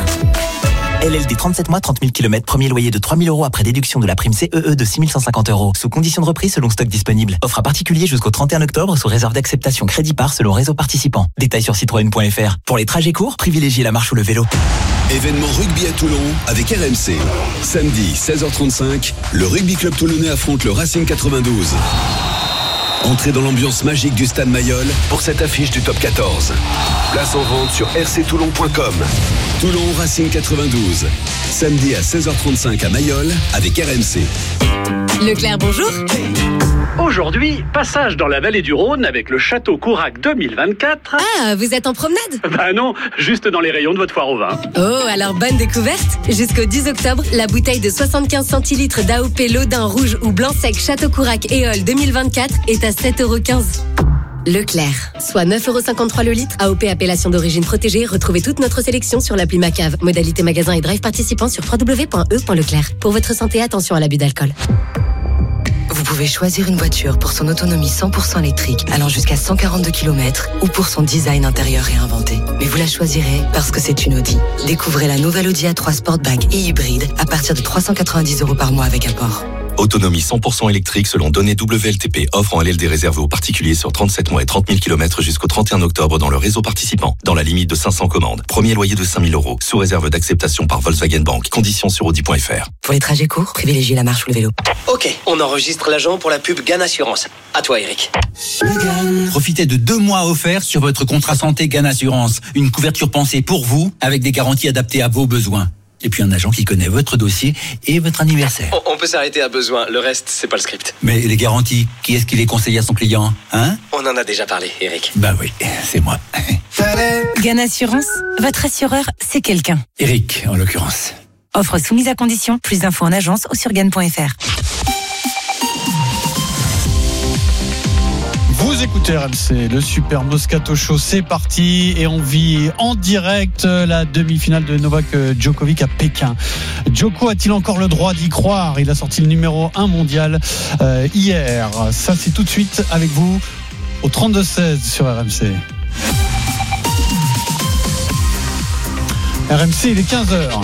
L L D trente-sept mois, trente mille kilomètres, premier loyer de trois mille euros après déduction de la prime C E E de six mille cent cinquante euros. Sous condition de reprise selon stock disponible. Offre à particulier jusqu'au trente et un octobre sous réserve d'acceptation crédit par selon réseau participant. Détails sur citroën point f r. Pour les trajets courts, privilégiez la marche ou le vélo.
Événement rugby à Toulon avec R M C. Samedi seize heures trente-cinq, le rugby club toulonnais affronte le Racing quatre-vingt-douze. Entrez dans l'ambiance magique du stade Mayol pour cette affiche du top quatorze. Place en vente sur r c toulon point com. Toulon Racing quatre-vingt-douze. Samedi à seize heures trente-cinq à Mayol avec R M C.
Leclerc, bonjour.
Aujourd'hui, passage dans la vallée du Rhône avec le Château Courac deux mille vingt-quatre.
Ah, vous êtes en promenade?
Bah non, juste dans les rayons de votre foire au vin.
Oh, alors bonne découverte. Jusqu'au dix octobre, la bouteille de soixante-quinze centilitres d'A O P Lodin rouge ou blanc sec Château Courac Éole deux mille vingt-quatre est à sept euros quinze. Leclerc, soit neuf euros cinquante-trois le litre. A O P appellation d'origine protégée. Retrouvez toute notre sélection sur l'appli Macave. Modalité magasin et drive participant sur w w w point e point leclerc. Pour votre santé, attention à l'abus d'alcool.
Vous pouvez choisir une voiture pour son autonomie cent pour cent électrique allant jusqu'à cent quarante-deux kilomètres ou pour son design intérieur réinventé. Mais vous la choisirez parce que c'est une Audi. Découvrez la nouvelle Audi A trois Sportback et hybride à partir de trois cent quatre-vingt-dix euros par mois avec apport.
Autonomie cent pour cent électrique selon données W L T P. Offre en L L D réservée aux particuliers sur trente-sept mois et trente mille kilomètres jusqu'au trente et un octobre dans le réseau participant. Dans la limite de cinq cents commandes. Premier loyer de cinq mille euros. Sous réserve d'acceptation par Volkswagen Bank. Conditions sur audi point f r.
Pour les trajets courts, privilégiez la marche ou le vélo.
Ok, on enregistre l'agent pour la pub Gann Assurance. À toi, Eric.
Profitez de deux mois offerts sur votre contrat santé Gann Assurance. Une couverture pensée pour vous avec des garanties adaptées à vos besoins. Et puis un agent qui connaît votre dossier et votre anniversaire.
On, on peut s'arrêter à besoin, le reste, c'est pas le script.
Mais les garanties, qui est-ce qui les conseille à son client, hein?
On en a déjà parlé, Eric.
Bah oui, c'est moi.
Gann Assurance, votre assureur, c'est quelqu'un.
Eric, en l'occurrence.
Offre soumise à condition, plus d'infos en agence ou sur gann point f r.
Vous écoutez R M C, le Super Moscato Show, c'est parti et on vit en direct la demi-finale de Novak Djokovic à Pékin. Djoko a-t-il encore le droit d'y croire? Il a sorti le numéro un mondial euh, hier. Ça, c'est tout de suite avec vous au trente-deux seize sur R M C. R M C, il est quinze heures.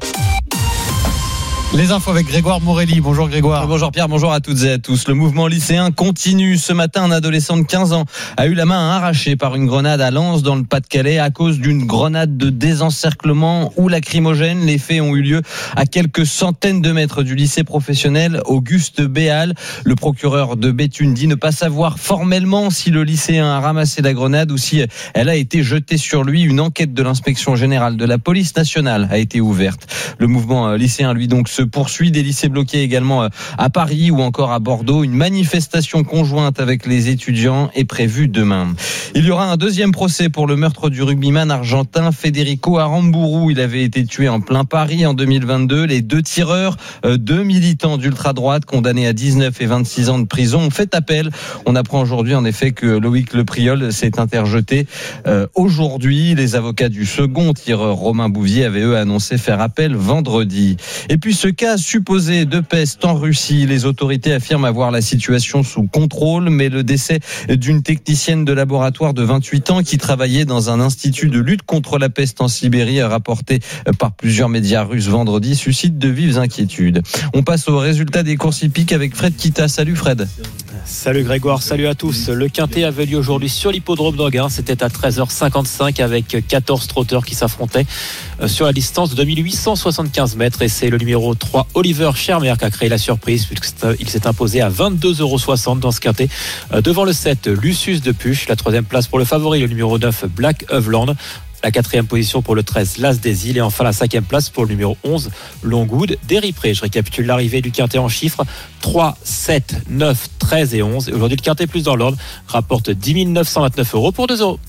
Les infos avec Grégoire Morelli. Bonjour Grégoire.
Bonjour Pierre, bonjour à toutes et à tous. Le mouvement lycéen continue. Ce matin, un adolescent de quinze ans a eu la main arrachée par une grenade à Lens dans le Pas-de-Calais à cause d'une grenade de désencerclement ou lacrymogène. Les faits ont eu lieu à quelques centaines de mètres du lycée professionnel Auguste Béal. Le procureur de Béthune dit ne pas savoir formellement si le lycéen a ramassé la grenade ou si elle a été jetée sur lui. Une enquête de l'inspection générale de la police nationale a été ouverte. Le mouvement lycéen, lui, donc, se poursuit. Des lycées bloqués également à Paris ou encore à Bordeaux. Une manifestation conjointe avec les étudiants est prévue demain. Il y aura un deuxième procès pour le meurtre du rugbyman argentin Federico Aramburu. Il avait été tué en plein Paris en deux mille vingt-deux. Les deux tireurs, deux militants d'ultra-droite condamnés à dix-neuf et vingt-six ans de prison, ont fait appel. On apprend aujourd'hui en effet que Loïc Lepriol s'est interjeté euh, aujourd'hui. Les avocats du second tireur Romain Bouvier avaient eux annoncé faire appel vendredi. Et puis ce cas supposé de peste en Russie. Les autorités affirment avoir la situation sous contrôle, mais le décès d'une technicienne de laboratoire de vingt-huit ans qui travaillait dans un institut de lutte contre la peste en Sibérie, rapporté par plusieurs médias russes vendredi, suscite de vives inquiétudes. On passe aux résultats des courses hippiques avec Fred Kita. Salut Fred.
Salut Grégoire, salut à tous. Le Quintet avait lieu aujourd'hui sur l'hippodrome d'Anguin. C'était à treize heures cinquante-cinq avec quatorze trotteurs qui s'affrontaient sur la distance de deux mille huit cent soixante-quinze mètres. Et c'est le numéro trois, Oliver Schermer, qui a créé la surprise puisqu'il s'est imposé à vingt-deux euros soixante dans ce Quintet. Devant le sept, Lucius de Puche. La troisième place pour le favori, le numéro neuf, Black Hovland. La quatrième position pour le treize, L'As des Îles. Et enfin la cinquième place pour le numéro onze, Longwood d'Éripré. Je récapitule l'arrivée du Quintet en chiffres: trois, sept, neuf, treize et onze. Et aujourd'hui, le Quintet plus dans l'ordre rapporte dix mille neuf cent vingt-neuf euros pour deux euros.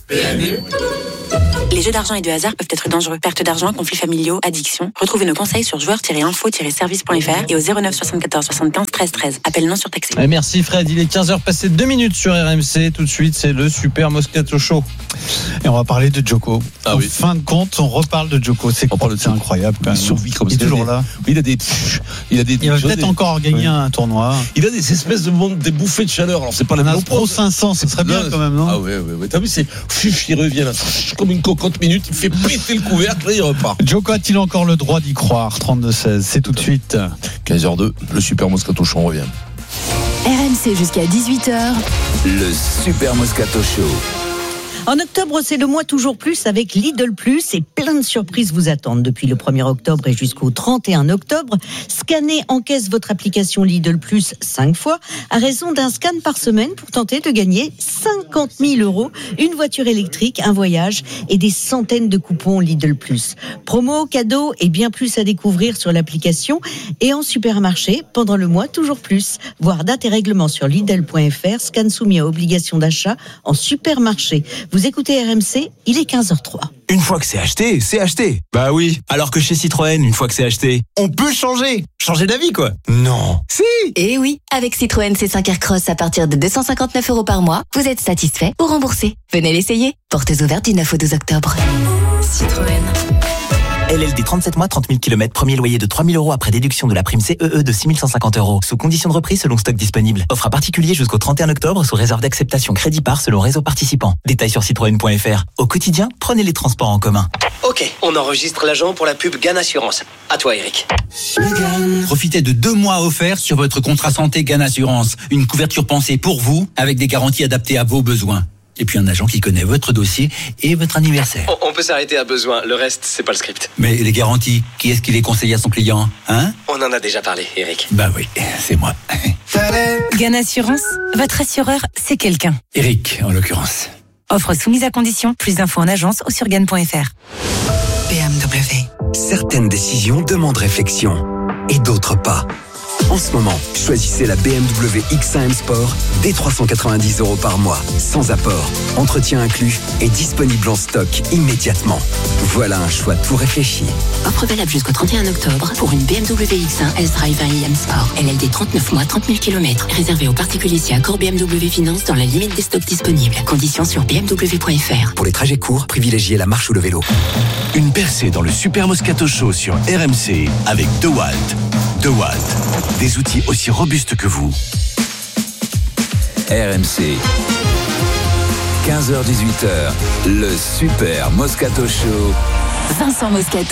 Les jeux d'argent et de hasard peuvent être dangereux. Perte d'argent, conflits familiaux, addiction. Retrouvez nos conseils sur joueurs tiret info tiret service point f r et au zéro neuf soixante-quatorze soixante-quinze treize treize. Appel non surtaxé.
Merci Fred, il est quinze heures passées deux minutes sur R M C. Tout de suite, c'est le Super Moscato Show.
Et on va parler de Djoko.
Ah
en
oui.
fin de compte, on reparle de Djoko. C'est, c'est incroyable quand même.
Il survit comme
il est
ça.
toujours là.
Il a des, il a des.
Il va peut-être
des,
encore gagner
ouais.
un tournoi.
Il a des espèces de monde, des bouffées de chaleur. Alors c'est pas la
Un
même
Pro cinq cents, ce serait bien quand même, non?
Ah ouais, ouais, ouais. T'as vu, c'est fuf, il revient là, comme une cocotte minute, il fait péter le couvercle, là il repart.
Djoko a-t-il encore le droit d'y croire? trente-deux seize, c'est tout de suite.
quinze heures deux, le Super Moscato Show, on revient.
R M C jusqu'à dix-huit heures.
Le Super Moscato Show.
En octobre, c'est le mois toujours plus avec Lidl Plus et plein de surprises vous attendent. Depuis le premier octobre et jusqu'au trente et un octobre, scannez, encaisse votre application Lidl Plus cinq fois à raison d'un scan par semaine pour tenter de gagner cinquante mille euros, une voiture électrique, un voyage et des centaines de coupons Lidl Plus. Promo, cadeaux et bien plus à découvrir sur l'application et en supermarché pendant le mois toujours plus. Voir date et règlement sur Lidl point f r, scan soumis à obligation d'achat en supermarché. Vous écoutez R M C, il est quinze heures trois.
Une fois que c'est acheté, c'est acheté. Bah oui. Alors que chez Citroën, une fois que c'est acheté, on peut changer. Changer d'avis, quoi. Non. Si.
Eh oui. Avec Citroën C cinq Aircross à partir de deux cent cinquante-neuf euros par mois, vous êtes satisfait ou remboursé. Venez l'essayer. Portes ouvertes du neuf au douze octobre.
Citroën.
L L D trente-sept mois, trente mille kilomètres, premier loyer de trois mille euros après déduction de la prime C E E de six mille cent cinquante euros. Sous condition de reprise selon stock disponible. Offre à particulier jusqu'au trente et un octobre sous réserve d'acceptation crédit par selon réseau participant. Détails sur citroën point f r. Au quotidien, prenez les transports en commun.
Ok, on enregistre l'agent pour la pub Gann Assurance. À toi Eric.
Profitez de deux mois offerts sur votre contrat santé Gann Assurance. Une couverture pensée pour vous avec des garanties adaptées à vos besoins. Et puis un agent qui connaît votre dossier et votre anniversaire.
On, on peut s'arrêter à besoin, le reste, c'est pas le script.
Mais les garanties, qui est-ce qui les conseille à son client, hein?
On en a déjà parlé, Eric.
Bah oui, c'est moi.
Gann Assurance, votre assureur, c'est quelqu'un.
Eric, en l'occurrence.
Offre soumise à condition. Plus d'infos en agence ou sur gann point f r.
B M W. Certaines décisions demandent réflexion et d'autres pas. En ce moment, choisissez la B M W X un M Sport dès trois cent quatre-vingt-dix euros par mois, sans apport, entretien inclus et disponible en stock immédiatement. Voilà un choix tout réfléchi.
Offre valable jusqu'au trente et un octobre pour une B M W X un S-Drive un I M Sport. L L D trente-neuf mois, trente mille kilomètres. Réservé aux particuliers si accord B M W Finance dans la limite des stocks disponibles. Conditions sur b m w point f r.
Pour les trajets courts, privilégiez la marche ou le vélo.
Une percée dans le Super Moscato Show sur R M C avec DeWalt. DeWalt. Des outils aussi robustes que vous.
R M C. quinze heures dix-huit heures. Le Super Moscato Show.
Vincent Moscato.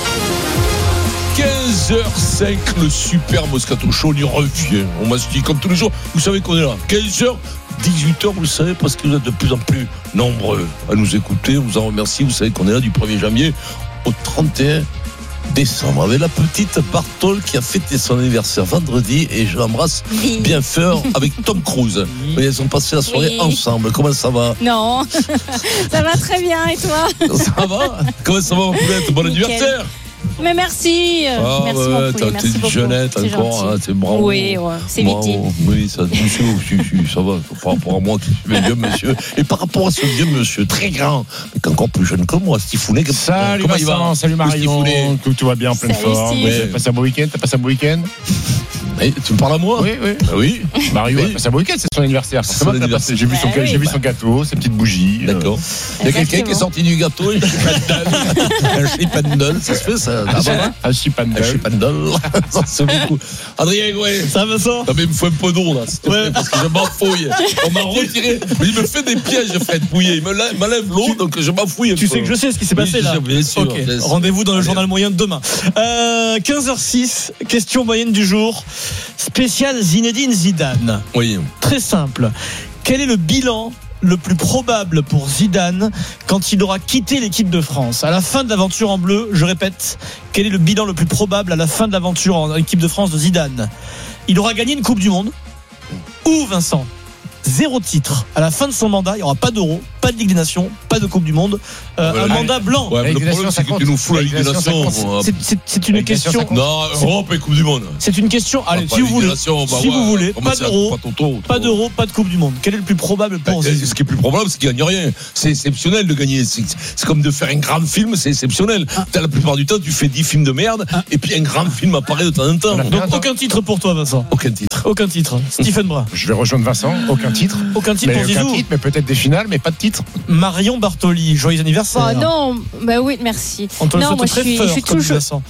quinze heures cinq, le Super Moscato Show, on y revient. On m'a dit comme tous les jours, vous savez qu'on est là. quinze heures dix-huit heures, vous le savez, parce que vous êtes de plus en plus nombreux à nous écouter. On vous en remercie. Vous savez qu'on est là du premier janvier au trente et un décembre avec la petite Bartol qui a fêté son anniversaire vendredi et je l'embrasse oui. bien fort avec Tom Cruise. Oui. Et elles ont passé la soirée oui. ensemble. Comment ça va?
Non, ça va très bien et toi?
Ça va? Comment ça va ma poulette? Bon Nickel. Anniversaire!
Mais merci,
ah,
merci
ouais,
mon poulet, merci
t'es
beaucoup.
Jeunette
c'est
encore, hein, c'est bravo.
Oui, ouais, c'est vite dit.
Oui, ça, monsieur, ça va par rapport à moi qui suis un vieux monsieur. Et par rapport à ce vieux monsieur très grand, mais encore plus jeune que moi, Stifounet.
Salut Vincent, salut Marion, tout va bien, en pleine forme. T'as passé un beau week-end? T'as passé un beau week-end?
Et tu me parles à moi?
Oui, oui.
Bah oui.
Mario
Oui.
a passé un bon week-end, c'est son anniversaire.
C'est
Forcément,
son
t'as
anniversaire.
passé- J'ai vu, son,
Bah oui.
j'ai vu son gâteau, ses petites bougies.
D'accord. Il y a quelqu'un qui est sorti du gâteau, un chipendal. Un chipendal, ça se fait ça?
Un chipendal.
Un chipendal. Ça c'est beaucoup. Adrien, ouais.
Ça va, ça?
Non mais il me faut un peu d'eau là, s'il te plaît, parce que je m'enfouille. On m'a retiré, mais il me fait des pièges, Fred Pouillet. Il me lève, m'enlève l'eau, donc je m'enfouille.
Tu sais que je sais ce qui s'est
Oui,
passé
je
là.
sais, bien sûr,
Ok.
bien sûr.
Rendez-vous dans le
Allez.
journal moyen de demain. Euh, quinze heures six, question moyenne du jour. Spécial Zinedine Zidane.
Oui.
Très simple. Quel est le bilan le plus probable pour Zidane quand il aura quitté l'équipe de France à la fin de l'aventure en bleu? Je répète, quel est le bilan le plus probable à la fin de l'aventure en équipe de France de Zidane? Il aura gagné une Coupe du Monde ou, Vincent, zéro titre à la fin de son mandat. Il n'y aura pas d'euro, pas de Ligue des Nations, pas de Coupe du Monde, euh,
Ouais,
un
ouais.
mandat blanc.
Ouais, mais
Ligue
le
des
problème,
Nations,
c'est
ça
que tu
compte.
nous fous la Ligue des
Ligue des
Nations.
Nations, ça
on va-
C'est- c'est- C'est une
Ligue des Nations,
question.
ça compte.
Non, Europe et Coupe du Monde.
C'est une question. Allez,
Ah, pas
si vous
Ligue des
voulez,
Nations, bah
si
ouais,
vous voulez,
comment
pas
ça,
d'euro,
pas Toto,
pas
trop.
d'euro, pas de Coupe du Monde. Quel est le plus probable pour
Bah,
Zidane?
Ce qui est plus probable, c'est qu'il gagne rien. C'est exceptionnel de gagner. C'est c'est comme de faire un grand film, c'est exceptionnel. T'as la plupart du temps, tu fais dix films de merde, et puis un grand film apparaît de temps en temps.
Donc aucun titre pour toi, Vincent.
Aucun titre.
Aucun titre. Stephen Brun.
Je vais rejoindre Vincent. Aucun titre.
Aucun titre
Mais
pour
aucun
Zizou.
titre, mais peut-être des finales, mais pas de titre.
Marion Bartoli, joyeux anniversaire.
Oh non, bah oui, merci.
On te le
non,
souhaite
moi je
très
suis,
fort,
je suis
comme
toujours,
Vincent.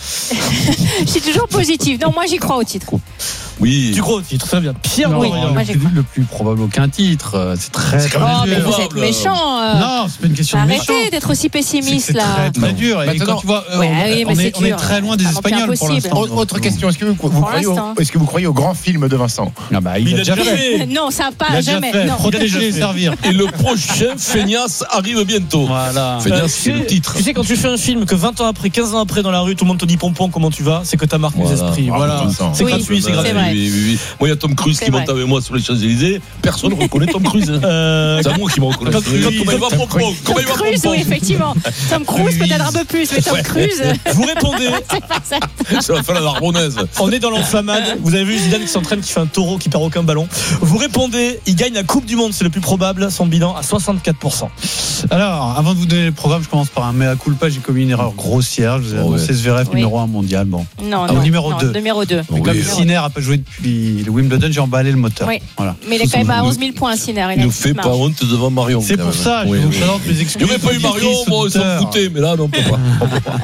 je suis toujours positive. Non, moi j'y crois au titre.
Oui.
Tu crois au titre, très bien. Pierre Non,
Oui,
Dorian.
moi
le
j'y
plus-
crois.
le plus probable aucun titre. euh, C'est très, très
Oh, mais
dur.
vous êtes méchant. euh.
Non, c'est pas une question de méchant.
Arrêtez d'être aussi pessimiste
C'est
là.
très, très dur. Et
Maintenant-
quand tu vois, euh,
Ouais,
on,
oui, mais
on
c'est
est, on est
dur.
très loin des
C'est un peu
Espagnols pour
impossible.
l'instant.
Autre autre question, est-ce que vous, vous
Pour
croyez au,
l'instant.
est-ce que vous croyez au grand film de Vincent?
Ah bah, il, Il a a déjà fait.
Non, ça
Il
pas
a déjà
jamais.
fait.
Non.
Protéger et servir.
Et le prochain Feignasse arrive bientôt.
Voilà.
Feignasse,
Euh,
c'est
tu
le
sais-
titre.
Tu sais, quand tu fais un film que vingt ans après, quinze ans après, dans la rue, tout le monde te dit pompon, comment tu vas, c'est que t'as marqué les
Voilà.
esprits.
Bravo,
Voilà.
Vincent.
C'est
Oui,
gratuit, c'est
c'est
gratuit.
vrai.
Oui, oui, oui. Moi, il y a Tom Cruise
C'est
qui
vrai.
monte avec moi sur les Champs-Élysées. Personne ne reconnaît Tom Cruise. hein.
Euh,
C'est à moi qui me reconnaît.
Tom Cruise.
Comment il va,
Tom
Pompon?
Cruise.
Comment il va,
Tom Cruise,
Pompon?
oui, effectivement. Tom Cruise peut-être un peu plus, mais Tom
Ouais.
Cruise,
Vous répondez.
c'est pas ça.
Ça va faire la Narbonnaise.
On est dans l'enflammade. Vous avez vu Zidane qui s'entraîne, qui fait un taureau, qui perd aucun ballon. Vous répondez, il gagne la Coupe du Monde, c'est le plus probable. Son bilan à soixante-quatre pour cent. Alors, avant de vous donner le programme, je commence par un mea culpa. J'ai commis une erreur grossière. Je vous ai
Oh,
annoncé
ouais.
Zverev
Oui.
numéro un mondial. Bon.
Non,
Ah,
non.
numéro
non,
deux.
Numéro deux.
Mais comme
Oui.
Sinner n'a pas joué depuis le Wimbledon, j'ai emballé le moteur.
Oui.
Voilà.
Mais il est quand même à
Ne-
onze mille points, Sinner.
Il ne fait pas honte devant Marion.
C'est
quand
pour
même.
ça, je
Oui,
vous
oui.
présente mes
Il
excuses.
n'y aurait pas eu Marion, moi, ils s'en
auditeurs.
foutaient, mais là, non, on peut pas. On peut pas.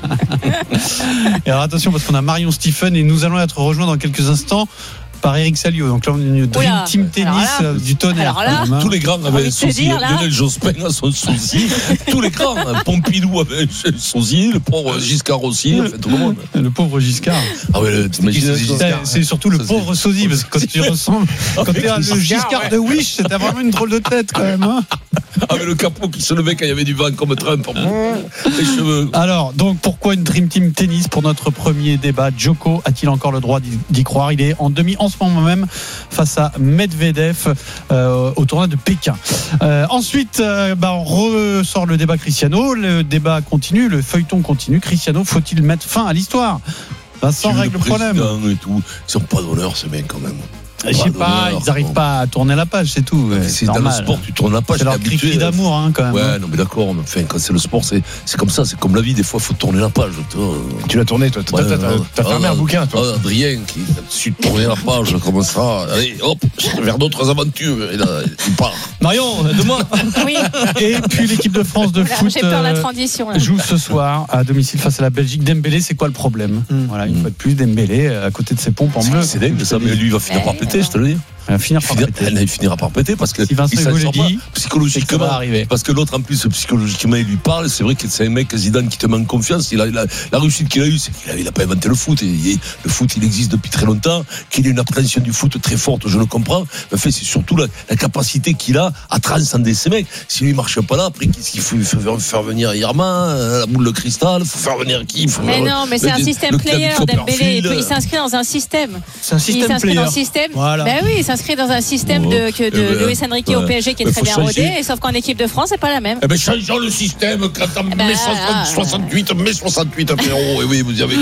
Et alors attention, parce qu'on a Marion Stephen et nous allons être rejoints dans quelques instants par Eric Salio. Donc là, on est une Dream
Oula.
Team Tennis
Alors là-
euh, du tonnerre.
alors là-
quand même, hein.
Tous les grands
envie
avaient
de
un
te
sosie.
dire, là.
Lionel Jospin a son sosie. Tous les grands. hein. Pompidou avait un sosie. Le pauvre Giscard aussi. Enfin, tout le monde.
Le pauvre Giscard.
Ah ouais, t'imagines
C'est- C'est surtout le
Ça, c'est-
pauvre sosie, parce que quand tu ressembles, quand t'es un- le Giscard de Wish, c'était vraiment une drôle de tête quand même. hein.
Avec le capot qui se levait quand il y avait du vent comme Trump. Les cheveux.
Alors, donc, pourquoi une Dream Team Tennis pour notre premier débat? Djoko a-t-il encore le droit d'y d'y croire? Il est en demi en ce moment même face à Medvedev euh, au tournoi de Pékin. Euh, ensuite, euh, bah, on ressort le débat Cristiano. Le débat continue, le feuilleton continue. Cristiano, faut-il mettre fin à l'histoire? Vincent
Tu veux
règle le problème.
président Et tout. Ils sont pas d'honneur, ces mecs, quand même.
Je sais pas,
d'honneur,
ils n'arrivent
bon.
pas à tourner la page, c'est tout. ouais,
C'est dans le
normal.
sport, tu tournes la page.
C'est leur
t'es habitué.
cri d'amour, hein, quand même.
Ouais, non, mais d'accord. Mais enfin, quand c'est le sport, c'est c'est comme ça. C'est comme la vie. Des fois, il faut tourner la page. toi.
Tu l'as tourné, toi. T'as-
Ouais,
t'as-
ouais.
T'as fermé
Ah,
un bouquin, toi.
ah, Adrien qui a su tourner la page comme ça. Allez, hop, vers d'autres aventures. Et là, il part.
Marion, demain.
Oui.
Et puis l'équipe de France de
Voilà,
foot
j'ai peur de la
euh,
transition. là.
joue ce soir à domicile face à la Belgique. Dembélé, c'est quoi le problème? Voilà, une fois de plus, Dembélé euh, à côté de ses pompes en bleu.
C'est dingue, ça. Mais lui, il va finir par
Ouais,
péter, je te le dis.
Il va finir par
Finir-
péter.
Elle, il finira par péter parce que
Si Vincent
il s'en
Hugo le
sort
dit,
pas
c'est que ça
psychologiquement.
va arriver.
Parce que l'autre, en plus, psychologiquement, il lui parle. C'est vrai que c'est un mec, Zidane, qui te manque confiance. Il a, il a- la réussite qu'il a eue, c'est qu'il a, il a pas inventé le foot. Et, et le foot, il existe depuis très longtemps. Qu'il ait une appréhension du foot très forte, je le comprends. Mais en fait, c'est surtout la, la capacité qu'il a à transcender ces mecs. Si lui, il marche pas là, après, qu'est-ce qu'il faut? Il faut faire, faire venir Irma, la boule de cristal. Il faut faire venir qui? Il faut
Mais
faire-
non, mais c'est
le-
un
le
système
club
player, Dembélé. Il,
Copperfield.
peut- il s'inscrit dans un système.
C'est un
Il
système
s'inscrit
player.
dans un système.
Voilà.
Ben oui, il s'inscrit dans un système
Oh.
de, que de
Eh ben,
Luis Enrique
ouais.
au P S G qui est
Mais
très
faut
bien
changer.
rodé, et sauf qu'en équipe de France, c'est pas la même.
Eh ben, changeons le système quand en
ben,
mai
ah.
soixante-huit, mai soixante-huit, frérot. Et oui, vous y avez.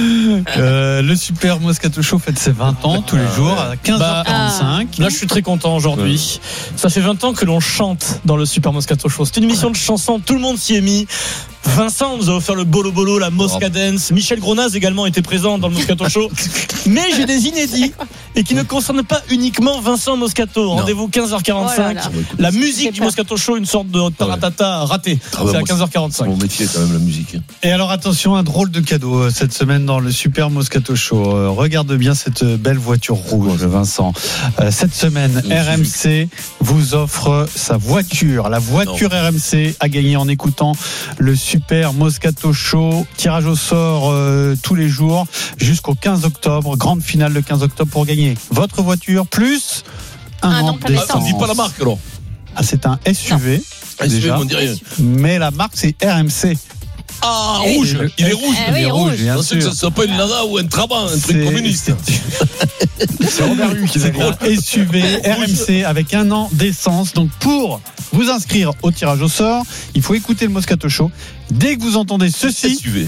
Euh, le Super Moscato Show fête ses vingt ans tous les jours à quinze heures quarante-cinq. Là, je suis très content aujourd'hui. Ça fait vingt ans que l'on chante dans le Super Moscato Show. C'est une émission de chansons, tout le monde s'y est mis.
Vincent nous a offert le Bolo Bolo, la Mosca Dance. Michel Gronaz également était présent dans le Moscato Show. Mais j'ai des inédits et qui ne concernent pas uniquement Vincent Moscato. Rendez-vous quinze heures quarante-cinq. Oh là là. La musique du Moscato Show, une sorte de taratata raté. Ah ouais, c'est à quinze heures quarante-cinq.
Mon métier quand même la musique.
Et alors attention, un drôle de cadeau cette semaine dans le Super Moscato Show. Regarde bien cette belle voiture rouge, Vincent. Cette semaine, R M C vous offre sa voiture. La voiture non. R M C a gagné en écoutant le Super Moscato Show. Tirage au sort euh, tous les jours jusqu'au quinze octobre. Grande finale le quinze octobre pour gagner votre voiture plus un, un an d'essence.
Ah, on dit pas la marque alors.
Ah, c'est un S U V. Non. Déjà, S U V, on dirait. Mais la marque c'est R M C.
Ah, et rouge, il est rouge.
Eh oui, il est rouge, bien sûr.
Ça s'appelle une Nana ou un Trabant, un truc communiste.
C'est Robert Hue qui s'appelle S U V R M C avec un an d'essence. Donc pour vous inscrire au tirage au sort, il faut écouter le Moscato Show. Dès que vous entendez ceci,
S U V.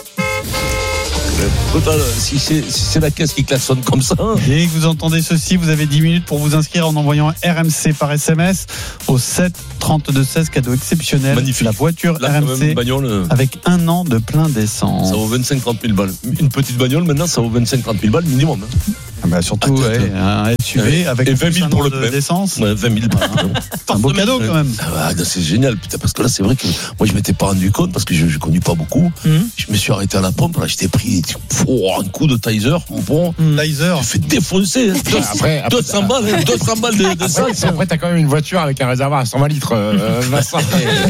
Si c'est, si c'est la caisse qui klaxonne comme ça.
Dès que vous entendez ceci, vous avez dix minutes pour vous inscrire en envoyant R M C par S M S au sept trente-deux seize. Cadeau exceptionnel.
Magnifique.
La voiture
là,
R M C
bagnole,
avec un an de plein d'essence.
Ça vaut vingt-cinq à trente mille balles. Une petite bagnole maintenant, ça vaut vingt-cinq à trente mille balles minimum. Hein.
Ah bah surtout ah, ouais, un S U V ouais. avec
et vingt mille pour le de,
d'essence.
Ouais, vingt mille
ah, un beau cadeau quand même.
Ah, c'est génial, putain, parce que là c'est vrai que moi je m'étais pas rendu compte parce que je ne conduis pas beaucoup. Mm-hmm. Je me suis arrêté à la pompe, là j'étais pris oh, un coup de Tizer, mon bon.
Mm. Tizer.
Je fait défoncer.
Après,
deux cents balles, deux cents balles de, de ça.
Après t'as quand même une voiture avec un réservoir à cent vingt litres, euh, Vincent.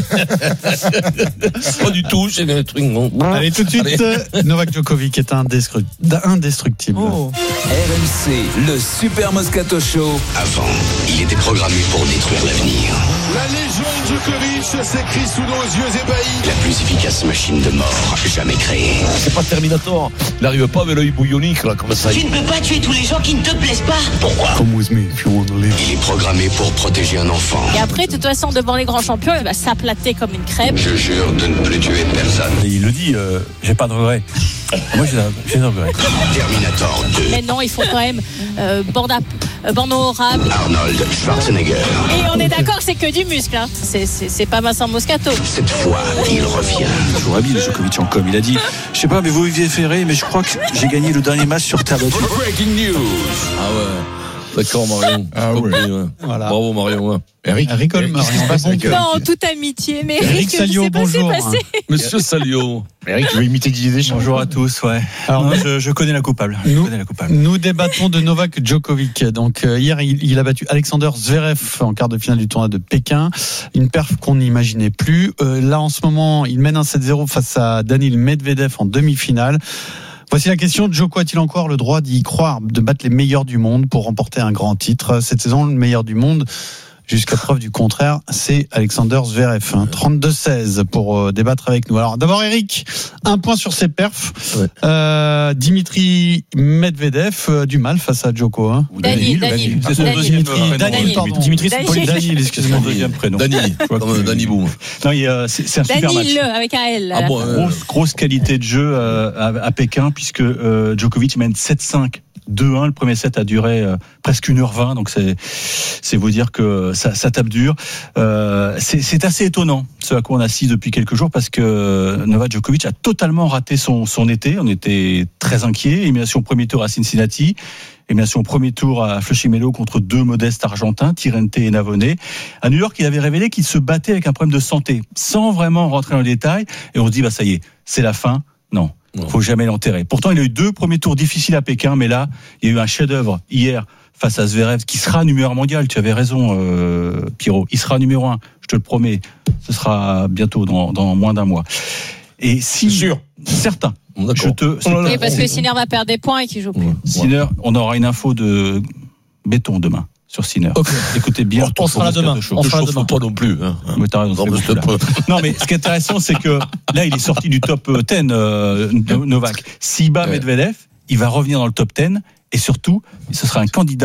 Pas du tout, c'est un truc. Bon.
Allez tout de suite, Allez. Novak Djokovic est indestructible.
Oh. R M C, le Super Moscato Show.
Avant, il était programmé pour détruire l'avenir.
La légende Djokovic s'écrit sous nos yeux ébahis.
La plus efficace machine de mort jamais créée.
C'est pas Terminator. Il n'arrive pas avec l'œil bouillonique là, comme ça.
Tu ne peux pas tuer tous les gens qui ne te plaisent pas.
Pourquoi?
Come with me if you want to live.
Il est programmé pour protéger un enfant.
Et après, de toute façon, devant les grands champions, il va s'aplater comme une crêpe.
Je jure de ne plus tuer personne.
Et il le dit, euh, j'ai pas de regrets. Moi, j'ai, j'ai des regrets.
Terminator deux.
Mais non, il faut quand même euh, bande euh, honorable.
Arnold Schwarzenegger.
Et on est d'accord, c'est que du muscle. Hein. C'est, c'est, c'est pas Vincent Moscato.
Cette fois, il revient.
Toujours habile, Djokovic en com. Il a dit, je sais pas, mais vous Olivier Ferré, mais je crois que j'ai gagné le dernier match sur terre battue.
Breaking news. Ah ouais. D'accord, Marion.
Ah ouais.
ouais.
Voilà.
Bravo, Marion. Ouais.
Eric, Eric Olmer.
Non, toute amitié, mais Eric,
Eric Salio,
je sais pas
bonjour.
ce qui s'est passé.
Monsieur Salio.
Eric, tu veux imiter Didier Deschamps?
Bonjour à tous, ouais. Alors, non, je, je connais la coupable. Je
nous,
connais la coupable.
Nous débattons de Novak Djokovic. Donc, euh, hier, il, il a battu Alexander Zverev en quart de finale du tournoi de Pékin. Une perf qu'on n'imaginait plus. Euh, là, en ce moment, il mène un sept zéro face à Daniil Medvedev en demi-finale. Voici la question, Djoko a-t-il encore le droit d'y croire, de battre les meilleurs du monde pour remporter un grand titre? Cette saison, le meilleur du monde, jusqu'à preuve du contraire, c'est Alexander Zverev. Hein. trente-deux seize pour euh, débattre avec nous. Alors d'abord Eric, un point sur ses perfs. Ouais. Euh, Dimitri Medvedev, euh, du mal face à Djoko. Hein.
Daniil, Daniil.
C'est son deuxième prénom.
Daniil, pardon.
Dimitri,
c'est Daniil, excusez-moi.
Deuxième prénom.
Daniil, comme Dani Boum.
Non, il, euh, c'est, c'est un super match.
Daniil, avec un L.
Ah bon, euh, grosse, grosse qualité de jeu euh, à, à Pékin, puisque euh, Djokovic mène sept cinq. deux un, le premier set a duré euh, presque une heure vingt, donc c'est c'est vous dire que ça, ça tape dur. Euh, c'est, c'est assez étonnant ce à quoi on assiste depuis quelques jours parce que Novak Djokovic a totalement raté son, son été. On était très inquiets. Élimination au premier tour à Cincinnati, élimination au premier tour à Flushing Meadows contre deux modestes argentins, Tirrente et Navone. À New York, il avait révélé qu'il se battait avec un problème de santé, sans vraiment rentrer dans le détail. Et on se dit, bah ça y est, c'est la fin. Non. Il ne faut jamais l'enterrer. Pourtant, il a eu deux premiers tours difficiles à Pékin, mais là, il y a eu un chef-d'œuvre hier face à Zverev, qui sera numéro un mondial. Tu avais raison, euh, Pierrot. Il sera numéro un, je te le promets. Ce sera bientôt, dans, dans moins d'un mois. Et si,
c'est sûr,
certain.
D'accord.
Je te.
Oui, parce que Sinner va perdre des points et qu'il joue plus.
Sinner, on aura une info de béton demain. Sur Sinner.
Okay.
Écoutez bien.
On, on sera là demain. On sera là demain.
Pas non plus. Hein.
Mais t'as raison, non, non, mais ce qui est intéressant, c'est que là, il est sorti du top dix, euh, Novak. S'il bat ouais. Medvedev, il va revenir dans le top dix et surtout, ce sera un candidat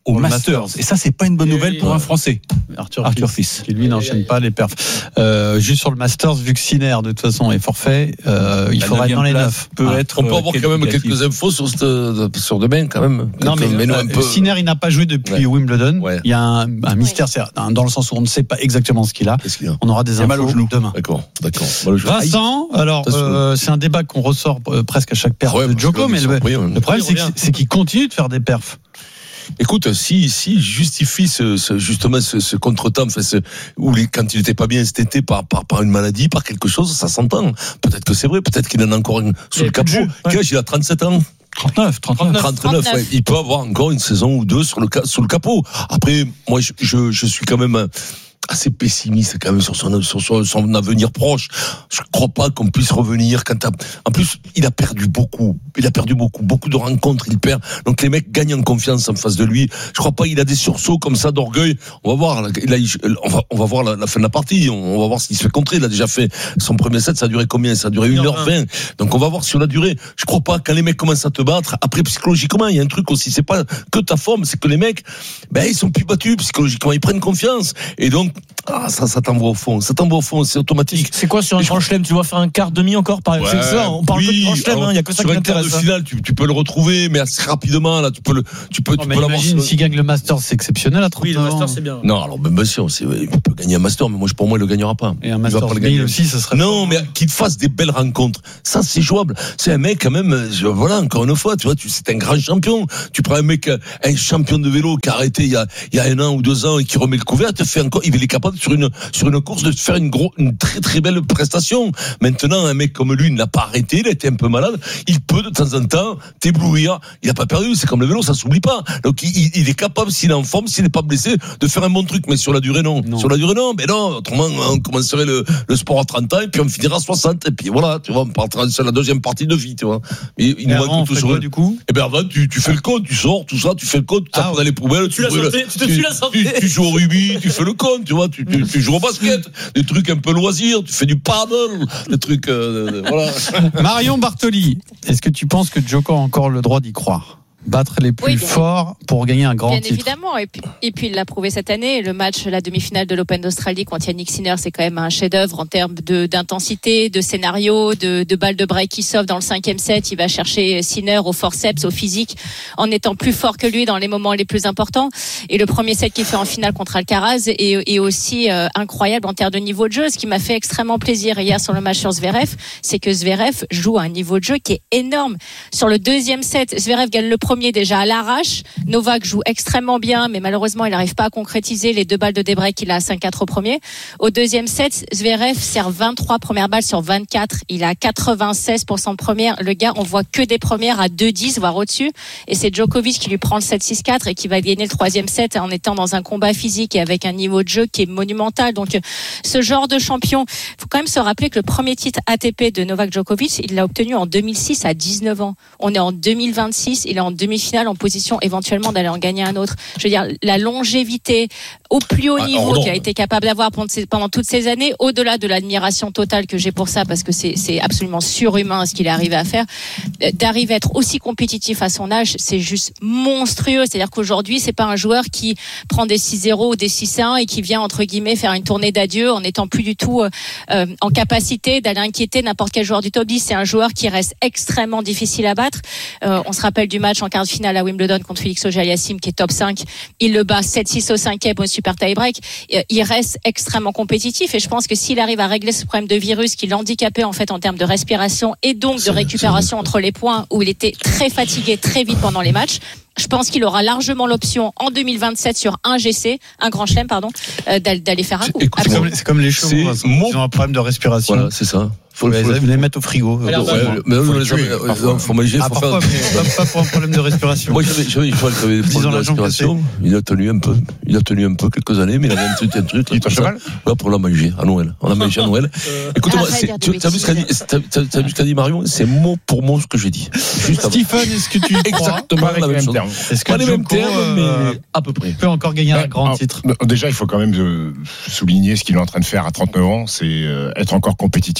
au
Masters.
Masters. Et ça, c'est pas une bonne nouvelle pour un Français.
Arthur,
Arthur
Fils,
Fils.
qui lui n'enchaîne pas les perfs. Euh, juste sur le Masters, vu que Sinner de toute façon est forfait, euh, il
La
faudra être dans les
neuvième
neuf.
place peut
Ah.
être
On peut avoir quand même
qualificatif.
quelques infos sur, cette, sur demain, quand même.
Non, mais,
mais
euh,
un peu...
Sinner, il n'a pas joué depuis
Ouais.
Wimbledon.
Ouais.
Il y a un, un mystère, c'est dans le sens où on ne sait pas exactement ce qu'il a.
Qu'est-ce qu'il a
On aura des
Il a mal au
infos
genou.
demain.
D'accord, d'accord. Mal au genou.
Vincent, alors euh, c'est un débat qu'on ressort euh, presque à chaque perf
Ah ouais,
de
parce
Djoko,
que
mais
là,
le,
ils sont pris, hein.
le problème c'est
Il
que-
revient.
c'est qu'il continue de faire des perfs.
Écoute, si, si justifie ce, ce, justement ce, ce contretemps, enfin, ce, où les, quand il n'était pas bien cet été par, par, par une maladie, par quelque chose, ça s'entend. Peut-être que c'est vrai, peut-être qu'il en a encore une sous
Il
le
a plus
capot.
de jus, ouais.
Quel âge il a trente-sept ans?
trente-neuf, trente-neuf.
trente-neuf, ouais. Il peut avoir encore une saison ou deux sur le, ca- sous le capot. Après, moi, je, je, je suis quand même assez pessimiste quand même sur son, sur son, son avenir proche. Je crois pas qu'on puisse revenir quand t'as... En plus, il a perdu beaucoup. Il a perdu beaucoup, beaucoup de rencontres, il perd. Donc les mecs gagnent en confiance en face de lui. Je crois pas il a des sursauts comme ça d'orgueil. On va voir, là, il- on va, on va voir la, la fin de la partie. On, on va voir s'il se fait contrer. Il a déjà fait son premier set, ça a duré combien? Ça a duré une heure vingt. Donc on va voir sur la durée. Je crois pas quand les mecs commencent à te battre. Après, psychologiquement, il y a un truc aussi. C'est pas que ta forme, c'est que les mecs, ben, ils sont plus battus psychologiquement. Ils prennent confiance. Et donc, ah, ça, ça t'envoie au fond. Ça t'envoie au fond. C'est automatique.
C'est quoi sur un grand chelem? Tu dois faire un quart demi encore par exemple.
Ouais,
c'est ça, on parle
oui,
que de grand chelem,
alors,
il y a que ça
sur
qui
un quart de
m'intéresse. hein.
finale, tu, tu peux le retrouver, mais assez rapidement, là, tu peux le, tu peux,
Oh,
tu
mais
peux l'avoir.
imagine
sur-
s'il gagne le Masters, c'est exceptionnel à trente-neuf
Oui, le
ans.
master c'est bien.
Non, alors, ben, bien sûr, c'est, il peut gagner un master, mais moi, je- pour moi, il le gagnera pas.
Et un
Il va
Masters
pas le
mille
gagner.
aussi, ce serait.
Non, mais qu'il fasse des belles rencontres. Ça, c'est jouable. C'est un mec, quand même, je- voilà, encore une fois, tu vois, tu, c'est un grand champion. Tu prends un mec, un champion de vélo qui a arrêté il y a, il y a un an ou deux ans et qui remet le couvert, te fait encore, il est capable sur une, sur une course de faire une gros, une très très belle prestation. Maintenant, un mec comme lui, il n'a pas arrêté, il a été un peu malade. Il peut, de temps en temps, t'éblouir. Il n'a pas perdu. C'est comme le vélo, ça s'oublie pas. Donc, il, il est capable, s'il est en forme, s'il n'est pas blessé, de faire un bon truc. Mais sur la durée, non.
Non.
Sur la durée, non. Mais non, autrement, on commencerait le, le sport à trente ans et puis on finira à soixante. Et puis voilà, tu vois, on partira sur la deuxième partie de vie, tu vois. Mais il
Et
nous
avant, on
manque tout
ferait
sur
quoi,
le-
du coup
Eh ben, avant, tu, tu fais le compte, tu sors, tout ça, tu fais le compte, tu
Ah,
tapes dans les poubelles,
Tu l'as
brûles-
sauté, tu te suis la santé.
tu, tu joues au rugby, tu fais le compte, tu vois, tu, tu, tu joues au basket, des trucs un peu loisirs, tu fais du paddle, des trucs, euh, voilà.
Marion Bartoli, est-ce que tu penses que Djoko a encore le droit d'y croire? Battre les plus
Oui, bien
forts pour gagner un grand
Bien
titre.
évidemment, et puis, et puis il l'a prouvé cette année. Le match, la demi-finale de l'Open d'Australie contre Yannick Sinner, c'est quand même un chef-d'œuvre en termes de, d'intensité, de scénario, de, de balles de break qui sauvent dans le cinquième set. Il va chercher Sinner au forceps, au physique, en étant plus fort que lui dans les moments les plus importants. Et le premier set qu'il fait en finale contre Alcaraz est, est aussi euh, incroyable en termes de niveau de jeu. Ce qui m'a fait extrêmement plaisir hier sur le match sur Zverev, c'est que Zverev joue à un niveau de jeu qui est énorme. Sur le deuxième set, Zverev gagne le premier déjà à l'arrache. Novak joue extrêmement bien, mais malheureusement, il n'arrive pas à concrétiser les deux balles de débreak qu'il a à cinq quatre au premier. Au deuxième set, Zverev sert vingt-trois premières balles sur vingt-quatre. Il a quatre-vingt-seize pour cent de premières. Le gars, on voit que des premières à deux dix, voire au-dessus. Et c'est Djokovic qui lui prend le sept six quatre et qui va gagner le troisième set en étant dans un combat physique et avec un niveau de jeu qui est monumental. Donc, ce genre de champion, faut quand même se rappeler que le premier titre A T P de Novak Djokovic, il l'a obtenu en deux mille six à dix-neuf ans. On est en deux mille vingt-six, il est en demi-finale en position éventuellement d'aller en gagner un autre. Je veux dire, la longévité au plus haut
Ah,
niveau
alors non.
qu'il a été capable d'avoir pendant, ces- pendant toutes ces années, au-delà de l'admiration totale que j'ai pour ça, parce que c'est, c'est absolument surhumain ce qu'il est arrivé à faire, euh, d'arriver à être aussi compétitif à son âge, c'est juste monstrueux. C'est-à-dire qu'aujourd'hui, c'est pas un joueur qui prend des six zéro ou des six un et qui vient, entre guillemets, faire une tournée d'adieu en n'étant plus du tout euh, euh, en capacité d'aller inquiéter n'importe quel joueur du top dix. C'est un joueur qui reste extrêmement difficile à battre. Euh, on se rappelle du match en quart de finale à Wimbledon contre Félix Auger-Aliassime qui est top cinq. Il le bat sept six au cinquième au super tie-break. Euh, Il reste extrêmement compétitif et je pense que s'il arrive à régler ce problème de virus qui l'handicapait en fait en termes de respiration et donc de récupération entre les points où il était très fatigué très vite pendant les matchs, je pense qu'il aura largement l'option en deux mille vingt-sept sur un G C, un grand chelem, pardon, euh, d'aller, d'aller faire un coup.
Écoute,
C'est comme, c'est comme les chevaux,
C'est
Vincent,
mon-
ils ont un problème de respiration.
Voilà, c'est ça.
Faut les, vous les mettre au frigo.
Ouais,
Euh,
mais non,
faut
mais
les
les
tuer,
hommes,
parfois.
euh, faut manger,
Ah,
faut
parfois,
faire-
mais pas, pas pour un problème de respiration.
Moi, j'avais, j'avais une fois qu'il avait des
Disons
problèmes de
la jambe
respiration. Il a tenu un peu. Il a tenu un peu quelques années, mais il avait un truc, un truc.
Il est à cheval?
Ouais, pour la manger à Noël. On a mangé à Noël. Écoute-moi,
Arrête
c'est-
de
tu
dire
tu as vu ce qu'a dit, t'as- t'as- t'as vu ce qu'a dit Marion? C'est mot pour mot ce que j'ai dit. Juste avant.
Stephen, est-ce que tu y crois
Exactement
Pas avec
la
les
même
mêmes
chose.
termes.
Est-ce que
Pas les mêmes
Djoko,
termes,
euh,
mais à peu près.
peut encore gagner un
Ouais,
grand
alors,
titre?
Déjà, il faut quand même euh, souligner ce qu'il est en train de faire à trente-neuf ans, c'est euh, être encore compétitif au plus haut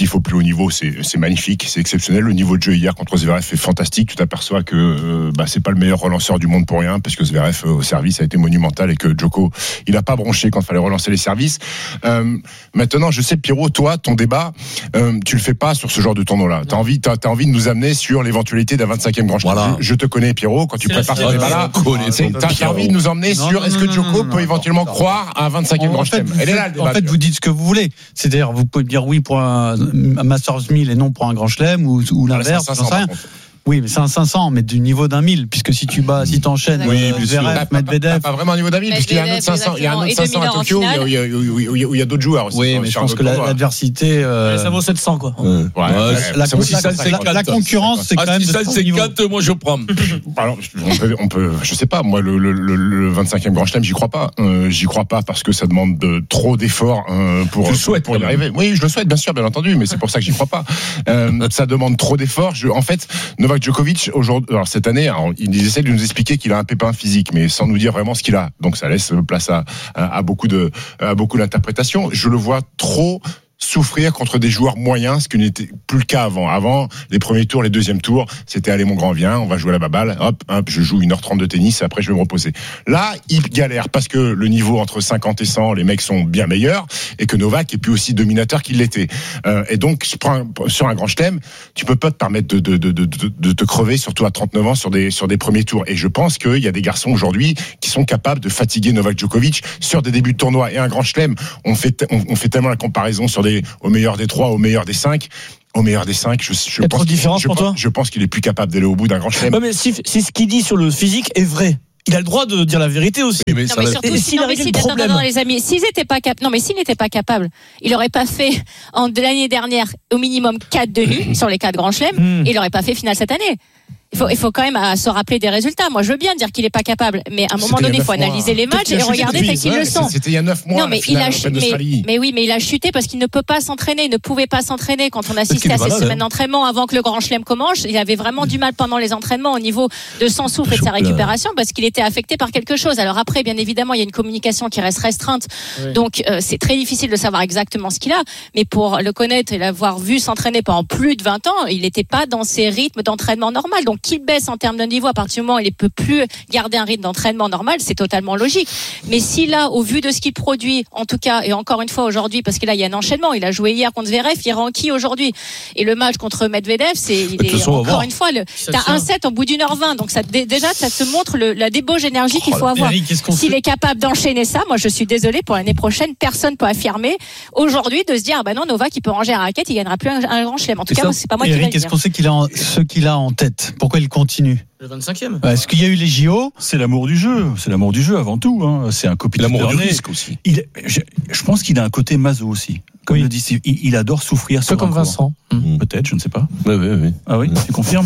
haut niveau, c'est, c'est magnifique, c'est exceptionnel. Le niveau de jeu hier contre Zverev est fantastique. Tu t'aperçois que euh, bah, c'est pas le meilleur relanceur du monde pour rien, parce que Zverev euh, au service a été monumental et que Djoko, il a pas bronché quand il fallait relancer les services. Euh, maintenant, je sais, Pierrot, toi, ton débat, euh, tu le fais pas sur ce genre de tournoi-là. T'as envie, t'as, t'as envie de nous amener sur l'éventualité d'un vingt-cinquième Grand Chelem. Voilà. Je, je te connais, Pierrot, quand tu c'est prépares ce débat-là, t'as, t'as envie de nous emmener non, sur non, est-ce non, que Djoko non, non, peut non, éventuellement non, croire à un vingt-cinquième Grand Chelem. Elle est là, le débat.
En fait, vous dites ce que vous voulez. C'est-à-dire, vous pouvez dire oui pour un, un Masters mille et non pour un Grand Chelem, ou, ou l'inverse, j'en sais rien. Oui, mais c'est un cinq cents, mais du niveau d'un mille, puisque si tu bats, si t'enchaînes, oui, euh, Zverev, Medvedev.
Pas vraiment au niveau d'un mille, puisqu'il y a un autre cinq cents, il y a un autre cinq cents à Tokyo, où il y a, où il y a d'autres joueurs aussi.
Oui, mais je pense que l'adversité, euh...
ça vaut sept cents, quoi.
Ouais. Ouais. Ouais. La, la, la, la, la concurrence, c'est quand même de
ce niveau. quatre, moi, je prends.
Alors, on peut, on peut, je sais pas, moi, le, le, le, le vingt-cinquième Grand Chelem, j'y crois pas. Euh, j'y crois pas parce que ça demande de, trop d'efforts euh, pour,
je souhaite,
pour y arriver. Oui, je le souhaite, bien sûr, bien entendu, mais c'est pour ça que j'y crois pas. Euh, ça demande trop d'efforts. Je, en fait, Novak Djokovic, aujourd'hui, alors cette année, alors, il essaie de nous expliquer qu'il a un pépin physique, mais sans nous dire vraiment ce qu'il a. Donc ça laisse place à, à, à beaucoup de, à beaucoup d'interprétations. Je le vois trop souffrir contre des joueurs moyens, ce qui n'était plus le cas avant. Avant, les premiers tours, les deuxièmes tours, c'était allez mon grand viens, on va jouer à la baballe, hop, hop, je joue une heure trente de tennis, et après je vais me reposer. Là, il galère parce que le niveau entre cinquante et cent, les mecs sont bien meilleurs, et que Novak est plus aussi dominateur qu'il l'était. Euh, et donc, sur un Grand Chelem, tu peux pas te permettre de, de, de, de, de te crever, surtout à trente-neuf ans, sur des, sur des premiers tours. Et je pense qu'il y a des garçons aujourd'hui qui sont capables de fatiguer Novak Djokovic sur des débuts de tournoi. Et un Grand Chelem, on fait, on, on fait tellement la comparaison sur des au meilleur des trois, au meilleur des cinq. Au meilleur des cinq, je, je, pense,
trop différence
je,
pour toi
je pense qu'il est plus capable d'aller au bout d'un Grand Chelem.
Ouais, mais si, si ce qu'il dit sur le physique est vrai, il a le droit de dire la vérité aussi.
Oui, mais non, mais surtout, si, non, mais si, attends, non, non, les amis, s'ils étaient pas cap- non, mais s'il n'était pas capable, il aurait pas fait, en, de l'année dernière, au minimum quatre demi sur les quatre Grands Chelems, mm. et il aurait pas fait finale cette année. Il faut, il faut quand même euh, se rappeler des résultats. Moi, je veux bien dire qu'il est pas capable, mais à un moment donné, il faut analyser les matchs et regarder tels qu'ils le sont.
C'était il y a neuf mois.
Non, mais il a chuté. Mais, mais oui, mais il a chuté parce qu'il ne peut pas s'entraîner, il ne pouvait pas s'entraîner quand on assistait à ces malade, semaines hein. d'entraînement avant que le Grand Chelem commence. Il avait vraiment du mal pendant les entraînements au niveau de son souffle et de sa récupération parce qu'il était affecté par quelque chose. Alors après, bien évidemment, il y a une communication qui reste restreinte, oui. donc euh, c'est très difficile de savoir exactement ce qu'il a. Mais pour le connaître et l'avoir vu s'entraîner pendant plus de vingt ans, il n'était pas dans ses rythmes d'entraînement normal. Donc qu'il baisse en termes de niveau à partir du moment où il ne peut plus garder un rythme d'entraînement normal, c'est totalement logique. Mais si là, au vu de ce qu'il produit, en tout cas, et encore une fois aujourd'hui, parce que là il y a un enchaînement, il a joué hier contre Zverev, il rend qui aujourd'hui? Et le match contre Medvedev, c'est il est, façon, encore une fois, le, t'as un set au bout d'une heure vingt, donc ça déjà ça te montre le, la débauche d'énergie qu'il faut oh, avoir. Eric, S'il fait... est capable d'enchaîner ça, moi je suis désolée, pour l'année prochaine, personne peut affirmer aujourd'hui de se dire ah ben non, Novak il peut ranger la raquette, il gagnera plus un, un Grand Chelem. En tout et cas, ça, moi, c'est pas moi
Eric,
qui vais le dire.
Qu'est-ce qu'on sait qu'il a en, ce qu'il a en tête? Pourquoi il continue?
Le vingt-cinquième.
Ouais, est-ce qu'il y a eu les J O?
C'est l'amour du jeu. C'est l'amour du jeu avant tout. Hein. C'est un copie.
L'amour du risque aussi.
Il, je, je pense qu'il a un côté maso aussi. Comme oui. le dit, il, il adore souffrir.
Un peu comme Vincent.
Mmh. Peut-être, je ne sais pas.
Oui, oui, oui.
Ah oui, tu confirmes?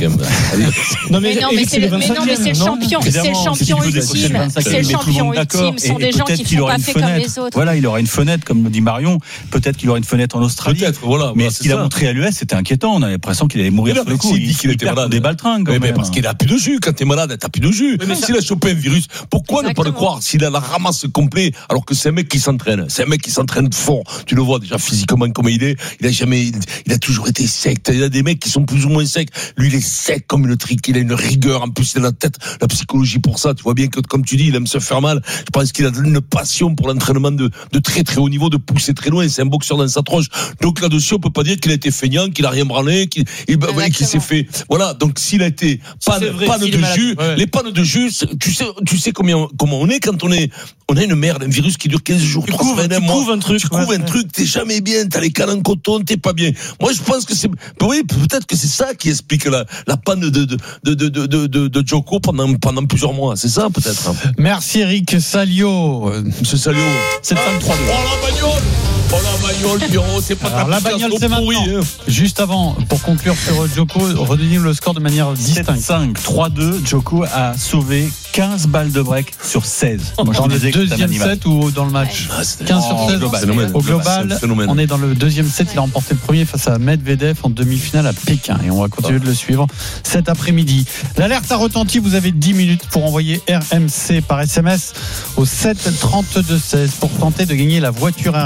Non, mais, mais non, mais c'est le, mais non, mais c'est le champion, c'est le champion ultime. C'est le champion ultime. Ce sont des gens qui ne font pas fait comme les autres.
Voilà, il aura une fenêtre, comme dit Marion. Peut-être qu'il aura une fenêtre en Australie.
Peut-être, voilà.
Mais ce qu'il a montré à l'U S, c'était inquiétant. On avait l'impression qu'il allait mourir sur le coup.
Il dit qu'il était malade.
Des baltringues.
Mais parce qu'il a plus de jus. Quand t'es malade, t'as plus de jus. S'il a chopé un virus, pourquoi ne pas le croire? S'il a la ramasse complet, alors que c'est un mec qui s'entraîne. C'est un mec qui s'entraîne fort. Tu le vois déjà physiquement comme il est. Il a jamais, il, il a toujours été sec. Il y a des mecs qui sont plus ou moins secs. Lui, il est sec comme une trique. Il a une rigueur. En plus, il a la tête, la psychologie pour ça. Tu vois bien que, comme tu dis, il aime se faire mal. Je pense qu'il a une passion pour l'entraînement de, de très très haut niveau, de pousser très loin. C'est un boxeur dans sa tronche. Donc là-dessus, on peut pas dire qu'il a été feignant, qu'il a rien branlé, qu'il, il, qu'il s'est fait. Voilà. Donc s'il a été panne, vrai, panne de jus, ouais. les pannes de jus, tu sais, tu sais combien, comment on est quand on est, on a une merde, un virus qui dure quinze jours, trois semaines, un mois.
Un truc,
tu couvres ouais, un ouais. truc, t'es jamais bien, t'as les cannes en coton, t'es pas bien. Moi, je pense que c'est, oui, peut-être que c'est ça qui explique la, la panne de, de, de, de, de, de, de, de Djoko pendant, pendant plusieurs mois. C'est ça, peut-être.
Merci, Eric Salio.
Monsieur Salio.
sept vingt-trois.
Oh, la bagnole! Oh, la bagnole, Pierrot, c'est pas
Alors, la bagnole, c'est maintenant. Pourri, hein. Juste avant, pour conclure sur Djoko, redonnez-nous le score de manière distincte.
sept cinq, trois deux, Djoko a sauvé quinze balles de break sur seize.
Moi, dans le deuxième set ou dans le match?
ah,
quinze sur seize.
Global.
Au global, on est dans le deuxième set. Il a remporté le premier face à Medvedev en demi-finale à Pékin. Et on va continuer de le suivre cet après-midi. L'alerte a retenti. Vous avez dix minutes pour envoyer R M C par S M S au sept trente-deux seize pour tenter de gagner la voiture R M C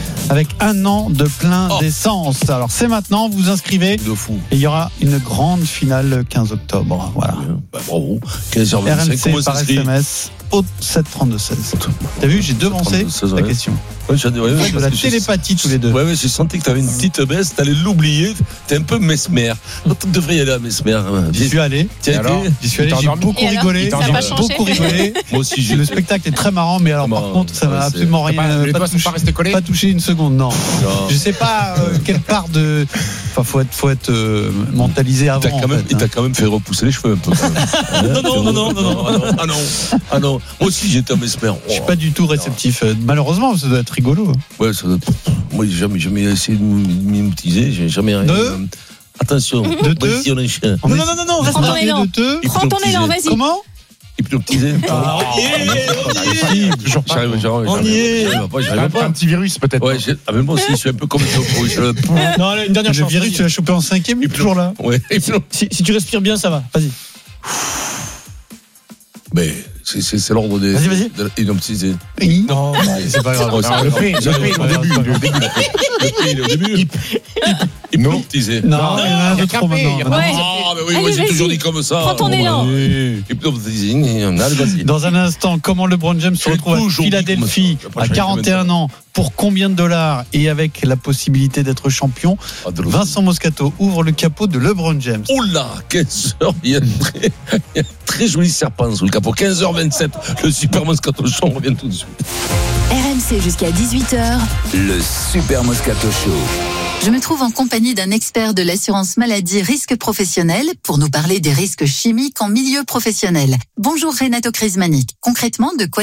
avec un an de plein
Oh.
d'essence. Alors c'est maintenant, vous vous inscrivez
De fou.
et il y aura une grande finale le quinze octobre. Voilà.
Bah, bravo. quinze heures vingt-cinq,
R M C
comment ça
par
se dit
S M S au sept trente-deux seize. T'as vu, j'ai devancé
trente-deux seize,
la
ouais.
question.
Ouais, j'en ai- ouais,
On
ouais,
fait de
parce
la
que j'ai-
télépathie tous les deux.
Ouais, ouais, j'ai senti que t'avais une petite baisse, t'allais l'oublier, t'es un peu mesmer. Tu devrais y aller à mesmer.
J'y suis allé.
T'y as
Et alors
été
J'y suis allé,
Il
j'ai
t'a endormi
beaucoup
Et alors
rigolé.
Ça a pas changé
Beaucoup rigolé.
Moi aussi, j'ai
Le spectacle est très marrant, mais alors par
Marrant.
contre, ça
Ouais,
m'a
c'est-
absolument rien.
pas- les
pas
doigts sont
touché-
pas restés collés
Pas touché une seconde, non.
Non.
Je sais pas euh, quelle part de. Enfin, faut être, faut être euh, mentalisé avant.
T'as quand
en
même,
fait,
il t'a
hein.
quand même fait repousser les cheveux un peu. quand même.
Non, non, non, non, non, non.
Ah non, ah non, ah non. Moi aussi j'étais un mesmer.
Je suis pas du tout réceptif. Euh, Malheureusement, ça doit être rigolo.
Ouais, ça doit... Moi j'ai jamais, jamais essayé de m'hypnotiser, j'ai jamais rien.
De
euh, Attention,
De deux
vas-y, on enchaîne.
On Non, est- non, non, non, reste
Prends ton
marqué
élan.
de deux.
Prends ton élan, vas-y.
Comment
Hypnotisé.
Ah, on y est, on y est.
Toujours pas.
J'arrive, j'arrive,
On y est.
j'arrive pas, j'arrive
Un,
pas.
un petit virus peut-être.
Ouais, j'ai- ah, mais moi aussi je suis un peu comme ça. Je-
Non, allez, une dernière
Le
chance.
virus,
vas-y.
tu l'as chopé en cinquième, il est toujours là.
Ouais, hypno-
Si, si tu respires bien, ça va. Vas-y.
Mais c'est, c'est, c'est l'ordre des.
Vas-y, vas-y.
de- hypnotisé.
Non, c'est pas grave.
Oh,
Alors, le prix, le prix, au début, le début.
Le prix, il est au début. Hypnotisé.
Non, il y en a un
il y a
de trop
capé,
maintenant.
il y a
Maintenant.
Ouais.
Ah, mais oui,
Allez,
moi j'ai
vas-y.
toujours dit comme ça.
Prends ton
Bon,
élan.
ouais. Hypnotisé. Allez, vas-y.
Dans un instant, comment LeBron James se
J'ai
retrouve à
toujours dit
Philadelphie
comme ça.
à quarante et un ans pour combien de dollars et avec la possibilité d'être champion?
Ah, de l'autre.
Vincent Moscato ouvre le capot de LeBron James.
Oula, quinze heures, il y a un très, il y a un très joli serpent sous le capot. quinze heures vingt-sept, le Super Moscato Show, on revient tout de suite.
R M C jusqu'à dix-huit heures.
Le Super Moscato Show.
Je me trouve en compagnie d'un expert de l'assurance maladie risque professionnel pour nous parler des risques chimiques en milieu professionnel. Bonjour Renato Crismanic. Concrètement, de quoi